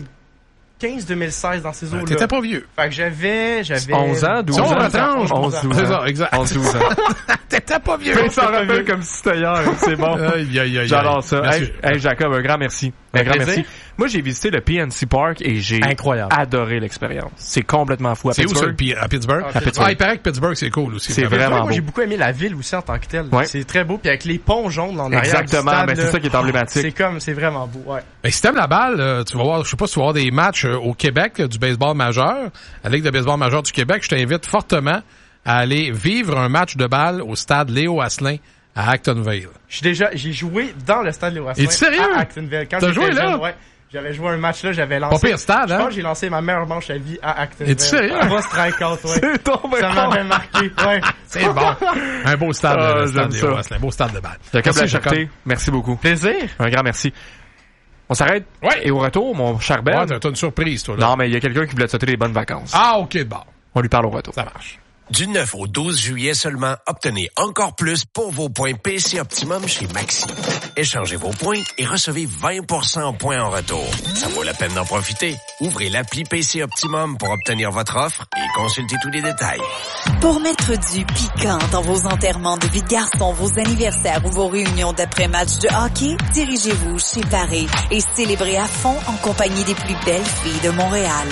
T: 2015-2016 dans ces eaux-là.
O: T'étais pas vieux.
T: Fait que j'avais
B: 11 ans, 12 ans.
T: 11,
B: 12 ans.
O: C'est ça, exact.
B: 11-12 ans.
O: T'étais pas vieux.
B: Tu s'en rappelle comme si c'était hier. C'est bon. J'adore ça. Hey, Jacob, un grand merci. Un grand merci. Moi, j'ai visité le PNC Park et j'ai adoré l'expérience. C'est complètement fou.
O: C'est où ça, à Pittsburgh? Ah, il paraît que Pittsburgh, c'est cool aussi.
B: C'est vraiment beau.
T: Moi, j'ai beaucoup aimé la ville aussi en tant que telle.
B: Ouais.
T: C'est très beau. Puis avec les ponts jaunes en arrière.
B: Exactement. Ben, c'est ça qui est emblématique.
T: C'est vraiment beau. Ouais.
O: Ben, si t'aimes la balle, tu vas voir, je sais pas si tu vas voir des matchs au Québec, du baseball majeur, la Ligue de baseball majeur du Québec. Je t'invite fortement à aller vivre un match de balle au stade Léo Asselin à Actonville.
T: J'ai joué dans le stade Léo Asselin.
O: Es-tu sérieux?
T: À Actonville. Quand
O: t'as joué là?
T: Jeune, ouais. J'avais joué un match là, j'avais lancé.
O: Pas pire stade, hein?
T: Je pense que j'ai lancé ma meilleure manche à vie à Actonville.
O: Es-tu sérieux?
T: Un beau strikeout, ouais.
B: C'est tombé.
T: Ça m'avait marqué, ouais.
O: C'est bon. Un beau stade, le stade
B: Léo
O: Asselin. Un beau stade de balle.
B: Jacob, merci beaucoup.
T: Plaisir.
B: Un grand merci. On s'arrête.
O: Ouais.
B: Et au retour, mon cher Ben.
O: Ouais, t'as une surprise, toi, là.
B: Non, mais il y a quelqu'un qui voulait te souhaiter des bonnes vacances.
O: Ah, ok, bon.
B: On lui parle au retour.
O: Ça marche.
K: Du 9 au 12 juillet seulement, obtenez encore plus pour vos points PC Optimum chez Maxi. Échangez vos points et recevez 20% en points en retour. Ça vaut la peine d'en profiter. Ouvrez l'appli PC Optimum pour obtenir votre offre et consultez tous les détails.
L: Pour mettre du piquant dans vos enterrements de vie de garçon, vos anniversaires ou vos réunions d'après-match de hockey, dirigez-vous chez Paris et célébrez à fond en compagnie des plus belles filles de Montréal.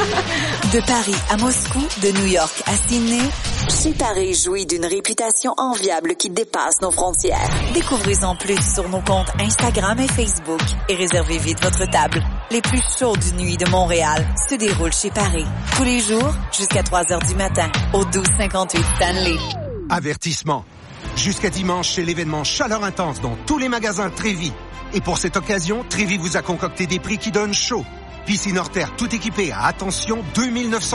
L: De Paris à Moscou, de New York à Sydney, chez Paris jouit d'une réputation enviable qui dépasse nos frontières. Découvrez-en plus sur nos comptes Instagram et Facebook et réservez vite votre table. Les plus chaudes nuits de Montréal se déroulent chez Paris. Tous les jours, jusqu'à 3h du matin, au 1258 Stanley.
U: Avertissement. Jusqu'à dimanche, c'est l'événement Chaleur Intense dans tous les magasins Trévis. Et pour cette occasion, Trévis vous a concocté des prix qui donnent chaud. Piscine hors terre tout équipée à attention, 2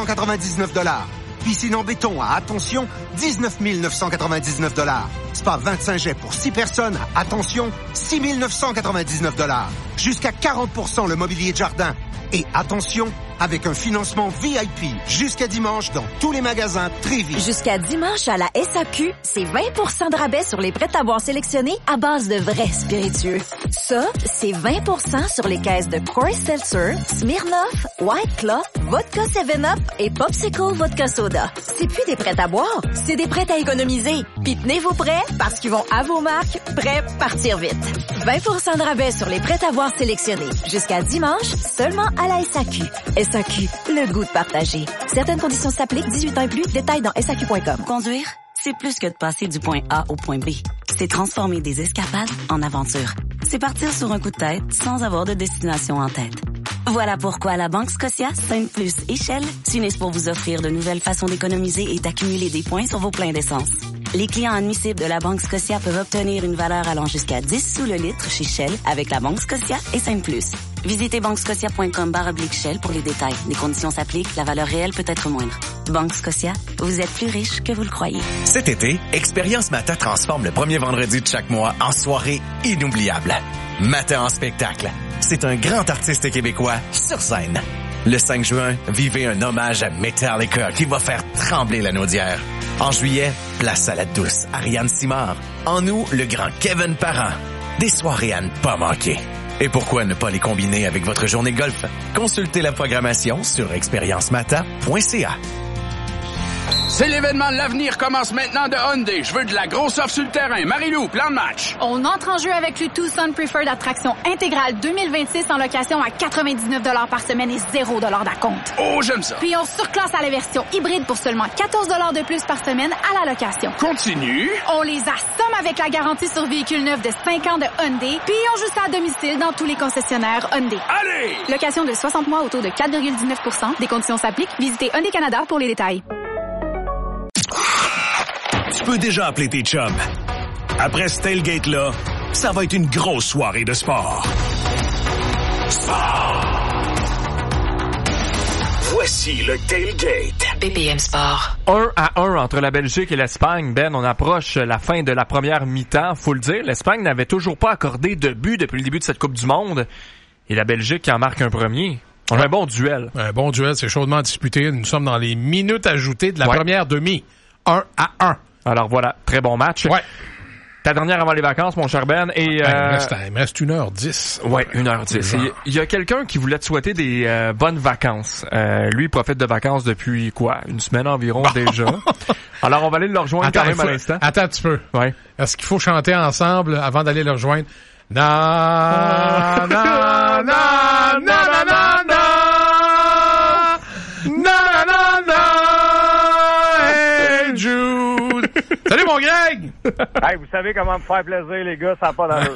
U: 999 $. Piscine en béton à attention, 19 999 $. Spa 25 jets pour 6 personnes à attention, 6 999 $. Jusqu'à 40% le mobilier de jardin. Et attention, avec un financement VIP jusqu'à dimanche dans tous les magasins Trévis.
V: Jusqu'à dimanche à la SAQ, c'est 20% de rabais sur les prêts-à-boire sélectionnés à base de vrais spiritueux. Ça, c'est 20% sur les caisses de Coors Seltzer, Smirnoff, White Claw, Vodka 7-Up et Popsicle Vodka Soda. C'est plus des prêts-à-boire, c'est des prêts à économiser. Puis tenez-vous prêts parce qu'ils vont à vos marques, prêts, partir vite. 20% de rabais sur les prêts-à-boire sélectionnés. Jusqu'à dimanche, seulement à la SAQ. SAQ, le goût de partager. Certaines conditions s'appliquent, 18 ans et plus, détails dans SAQ.com.
W: Conduire, c'est plus que de passer du point A au point B. C'est transformer des escapades en aventures. C'est partir sur un coup de tête sans avoir de destination en tête. Voilà pourquoi la Banque Scotia, Sainte-Plus et Shell s'unissent pour vous offrir de nouvelles façons d'économiser et d'accumuler des points sur vos pleins d'essence. Les clients admissibles de la Banque Scotia peuvent obtenir une valeur allant jusqu'à 10 sous le litre chez Shell avec la Banque Scotia et Sainte-Plus. Visitez banquescotia.com/Shell pour les détails. Les conditions s'appliquent, la valeur réelle peut être moindre. Banque Scotia, vous êtes plus riche que vous le croyez.
M: Cet été, Expérience Mata transforme le premier vendredi de chaque mois en soirée inoubliable. Mata en spectacle. C'est un grand artiste québécois sur scène. Le 5 juin, vivez un hommage à Metallica qui va faire trembler la naudière. En juillet, place à la douce Ariane Simard. En août, le grand Kevin Parent. Des soirées à ne pas manquer. Et pourquoi ne pas les combiner avec votre journée de golf? Consultez la programmation sur expériencemata.ca.
I: C'est l'événement L'Avenir commence maintenant de Hyundai. Je veux de la grosse offre sur le terrain. Marie-Lou, plan de match.
J: On entre en jeu avec le Tucson Preferred Attraction intégrale 2026 en location à 99 $ par semaine et 0 $ d'acompte.
I: Oh, j'aime ça.
J: Puis on surclasse à la version hybride pour seulement 14 $ de plus par semaine à la location.
I: Continue.
J: On les assomme avec la garantie sur véhicule neuf de 5 ans de Hyundai, puis on joue ça à domicile dans tous les concessionnaires Hyundai.
I: Allez!
J: Location de 60 mois au taux de 4,19 %. Des conditions s'appliquent. Visitez Hyundai Canada pour les détails.
D: Tu peux déjà appeler tes chums. Après ce tailgate-là, ça va être une grosse soirée de sport. Voici le tailgate.
A: BPM Sport.
B: 1-1 entre la Belgique et l'Espagne. Ben, on approche la fin de la première mi-temps. Faut le dire, l'Espagne n'avait toujours pas accordé de but depuis le début de cette Coupe du Monde. Et la Belgique qui en marque un premier. On a un bon duel.
O: Un bon duel, c'est chaudement disputé. Nous sommes dans les minutes ajoutées de la première demi. 1-1.
B: Alors voilà, très bon match.
O: Ouais.
B: Ta dernière avant les vacances, mon cher Ben. Et,
O: il me reste 1h10.
B: Ouais, 1h10. Il y a quelqu'un qui voulait te souhaiter des bonnes vacances. Lui, il profite de vacances depuis une semaine environ déjà. Alors, on va aller le rejoindre quand même à l'instant.
O: Attends un petit peu.
B: Ouais.
O: Est-ce qu'il faut chanter ensemble avant d'aller le rejoindre? Na, na, na, na, na, na, na. Na, na, na. Hey, Jude. Salut, mon Greg!
G: Hey, vous savez comment me faire plaisir, les gars, ça n'a pas d'allure.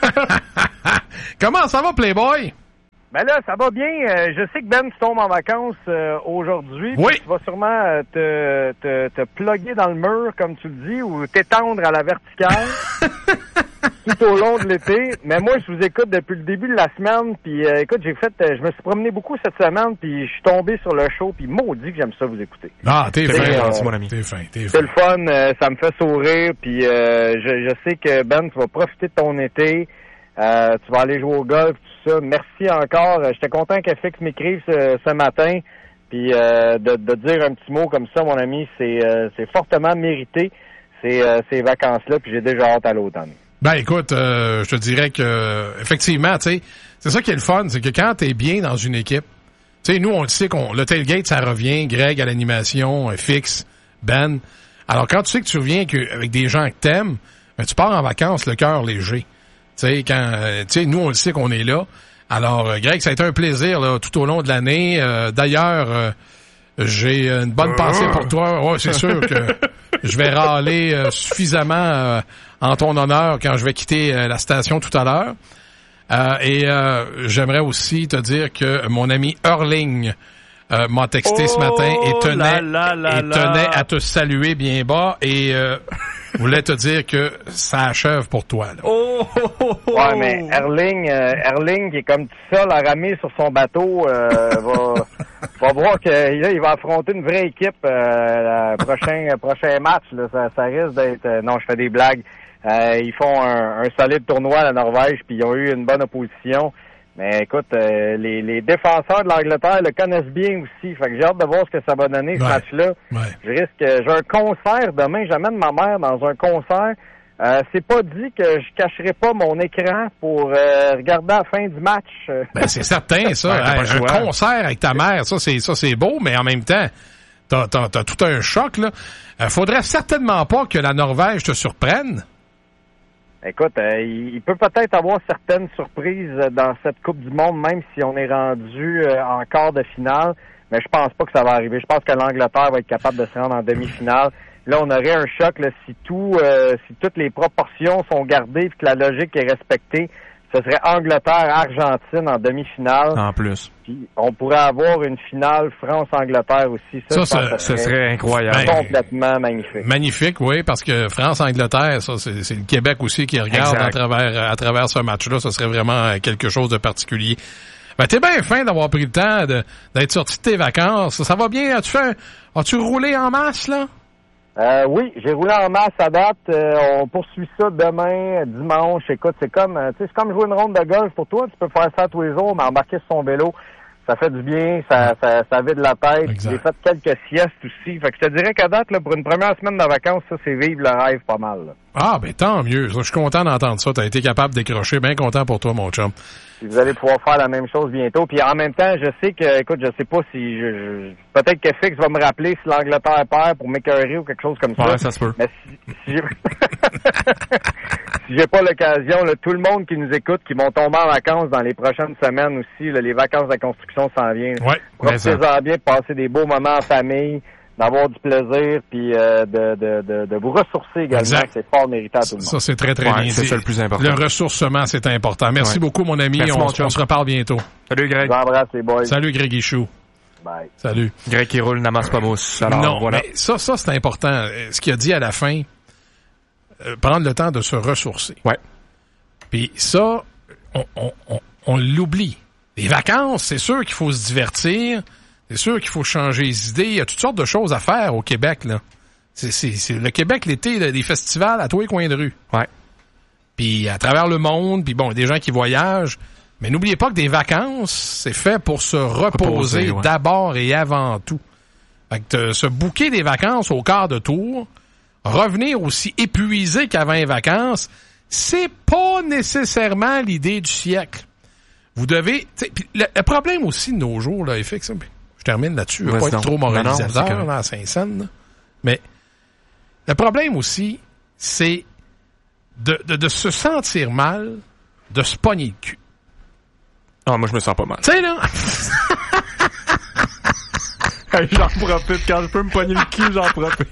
O: Comment ça va, Playboy?
G: Ben là, ça va bien. Je sais que Ben, tu tombes en vacances aujourd'hui.
O: Oui.
G: Tu vas sûrement te plugger dans le mur, comme tu le dis, ou t'étendre à la verticale tout au long de l'été. Mais moi, je vous écoute depuis le début de la semaine. Puis écoute, je me suis promené beaucoup cette semaine, puis je suis tombé sur le show, puis maudit que j'aime ça vous écouter.
O: Ah, t'es fin, mon ami. T'es fin.
G: C'est le fun, ça me fait sourire, puis je sais que Ben, tu vas profiter de ton été. Tu vas aller jouer au golf, tout ça. Merci encore. J'étais content qu'FX m'écrive ce matin. Puis de dire un petit mot comme ça, mon ami, c'est fortement mérité ces vacances-là. Puis j'ai déjà hâte à l'automne.
O: Ben écoute, je te dirais que effectivement, tu sais, c'est ça qui est le fun, c'est que quand t'es bien dans une équipe, tu sais, nous on le sait le tailgate ça revient, Greg à l'animation, FX, Ben. Alors quand tu sais que tu reviens avec des gens que t'aimes, ben, tu pars en vacances le cœur léger. Tu sais, nous, on le sait qu'on est là. Alors, Greg, ça a été un plaisir là, tout au long de l'année. D'ailleurs, j'ai une bonne pensée pour toi. Ouais, c'est sûr que je vais râler suffisamment en ton honneur quand je vais quitter la station tout à l'heure. Et j'aimerais aussi te dire que mon ami Erling m'a texté ce matin et tenait à te saluer bien bas et voulait te dire que ça achève pour toi. Là.
G: Ouais, mais Erling qui est comme tout seul à ramer sur son bateau va voir que là, il va affronter une vraie équipe le prochain match. Là, ça risque d'être... non, je fais des blagues. Ils font un solide tournoi à la Norvège, puis ils ont eu une bonne opposition. Mais écoute, les défenseurs de l'Angleterre le connaissent bien aussi. Fait que j'ai hâte de voir ce que ça va donner, ce match-là. Ouais. J'ai un concert demain. J'amène ma mère dans un concert. C'est pas dit que je cacherai pas mon écran pour regarder la fin du match.
O: Ben, c'est certain, ça. Un concert avec ta mère, ça c'est beau, mais en même temps, t'as tout un choc, là. Faudrait certainement pas que la Norvège te surprenne.
G: Écoute, il peut peut-être avoir certaines surprises dans cette Coupe du Monde, même si on est rendu en quart de finale. Mais je pense pas que ça va arriver. Je pense que l'Angleterre va être capable de se rendre en demi-finale. Là, on aurait un choc là, si toutes les proportions sont gardées et que la logique est respectée. Ce serait Angleterre-Argentine en demi-finale.
B: En plus.
G: Puis on pourrait avoir une finale France-Angleterre aussi.
B: Ça serait incroyable.
G: Complètement magnifique.
O: Magnifique, oui, parce que France-Angleterre, ça, c'est le Québec aussi qui regarde à travers ce match-là. Ça serait vraiment quelque chose de particulier. Ben, t'es bien fin d'avoir pris le temps d'être sorti de tes vacances. Ça va bien? As-tu roulé en masse, là?
G: Oui, j'ai roulé en masse à date. On poursuit ça demain, dimanche. Écoute, c'est comme jouer une ronde de golf pour toi. Tu peux faire ça tous les jours, mais embarquer sur son vélo, Ça fait du bien, ça vide la tête.
O: Exact.
G: J'ai fait quelques siestes aussi. Fait que je te dirais qu'à date, là, pour une première semaine de vacances, ça, c'est vivre le rêve pas mal. Là.
O: Ah, ben tant mieux. Je suis content d'entendre ça. T'as été capable de décrocher. Bien content pour toi, mon chum.
G: Puis vous allez pouvoir faire la même chose bientôt. Puis en même temps, je sais que, écoute, je sais pas si peut-être que Fix va me rappeler si l'Angleterre perd pour m'écœurer ou quelque chose comme ça.
B: Ouais, ça se peut.
G: Mais si j'ai pas l'occasion, là, tout le monde qui nous écoute, qui vont tomber en vacances dans les prochaines semaines aussi, là, les vacances de la construction s'en viennent.
O: Ouais.
G: Profitez-en bien de passer des beaux moments en famille, d'avoir du plaisir, puis de vous ressourcer également.
O: Exact.
G: C'est fort mérité à tout le monde.
O: Ça, c'est très, très bien.
B: C'est ça le plus important.
O: Le ressourcement, c'est important. Merci beaucoup, mon ami.
B: Merci,
O: on se reparle bientôt.
B: Salut, Greg.
G: Je vous embrasse, les boys.
O: Salut, Greg Ichou.
G: Bye.
O: Salut.
B: Greg qui roule n'amasse pas mousse. Alors,
O: non,
B: voilà.
O: mais ça, c'est important. Ce qu'il a dit à la fin, prendre le temps de se ressourcer.
B: Ouais.
O: Puis ça, on l'oublie. Les vacances, c'est sûr qu'il faut se divertir. C'est sûr qu'il faut changer les idées. Il y a toutes sortes de choses à faire au Québec, là. C'est le Québec, l'été, là, des festivals à tous les coins de rue.
B: Ouais.
O: Puis à travers le monde, puis bon, des gens qui voyagent. Mais n'oubliez pas que des vacances, c'est fait pour se reposer
B: ouais.
O: d'abord et avant tout. Fait que se booker des vacances au quart de tour, revenir aussi épuisé qu'avant les vacances, c'est pas nécessairement l'idée du siècle. Vous devez... Le problème aussi de nos jours, là, FX, je termine là-dessus, je veux pas être trop moralisateur là, à Saint-Saëns, là. Mais le problème aussi, c'est de se sentir mal, de se pogner le cul.
B: Ah, moi, je me sens pas mal.
O: Tu sais, là...
B: J'en profite. Quand je peux me pogner le cul, j'en profite.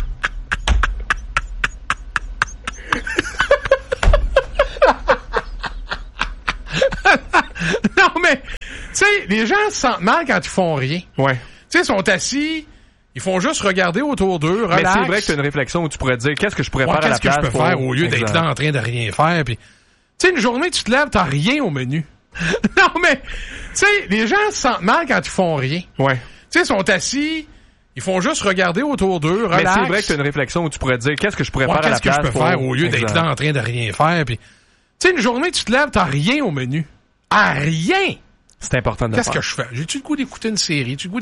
O: Non, mais, tu sais, les gens se sentent mal quand ils font rien.
B: Ouais.
O: Tu sais, ils sont assis, ils font juste regarder autour d'eux, relax.
B: Mais c'est vrai que t'as une réflexion où tu pourrais te dire, qu'est-ce que je pourrais faire à la place?
O: Qu'est-ce que je peux faire au lieu d'être là en train de rien faire? Puis, tu sais, une journée, tu te lèves, t'as rien au menu. Non, mais, tu sais, les gens se sentent mal quand ils font rien.
B: Ouais.
O: Tu sais, ils sont assis, ils font juste regarder autour d'eux, relax.
B: Mais c'est vrai que t'as une réflexion où tu pourrais te dire, qu'est-ce que je pourrais faire à la place?
O: Qu'est-ce que je peux faire au lieu d'être là en train de rien faire? Puis, tu sais, une journée, tu te lèves, t'as rien au menu. Ah, rien!
B: C'est important de
O: Qu'est-ce
B: faire.
O: que je fais? J'ai-tu le goût d'écouter une série? J'ai-tu le goût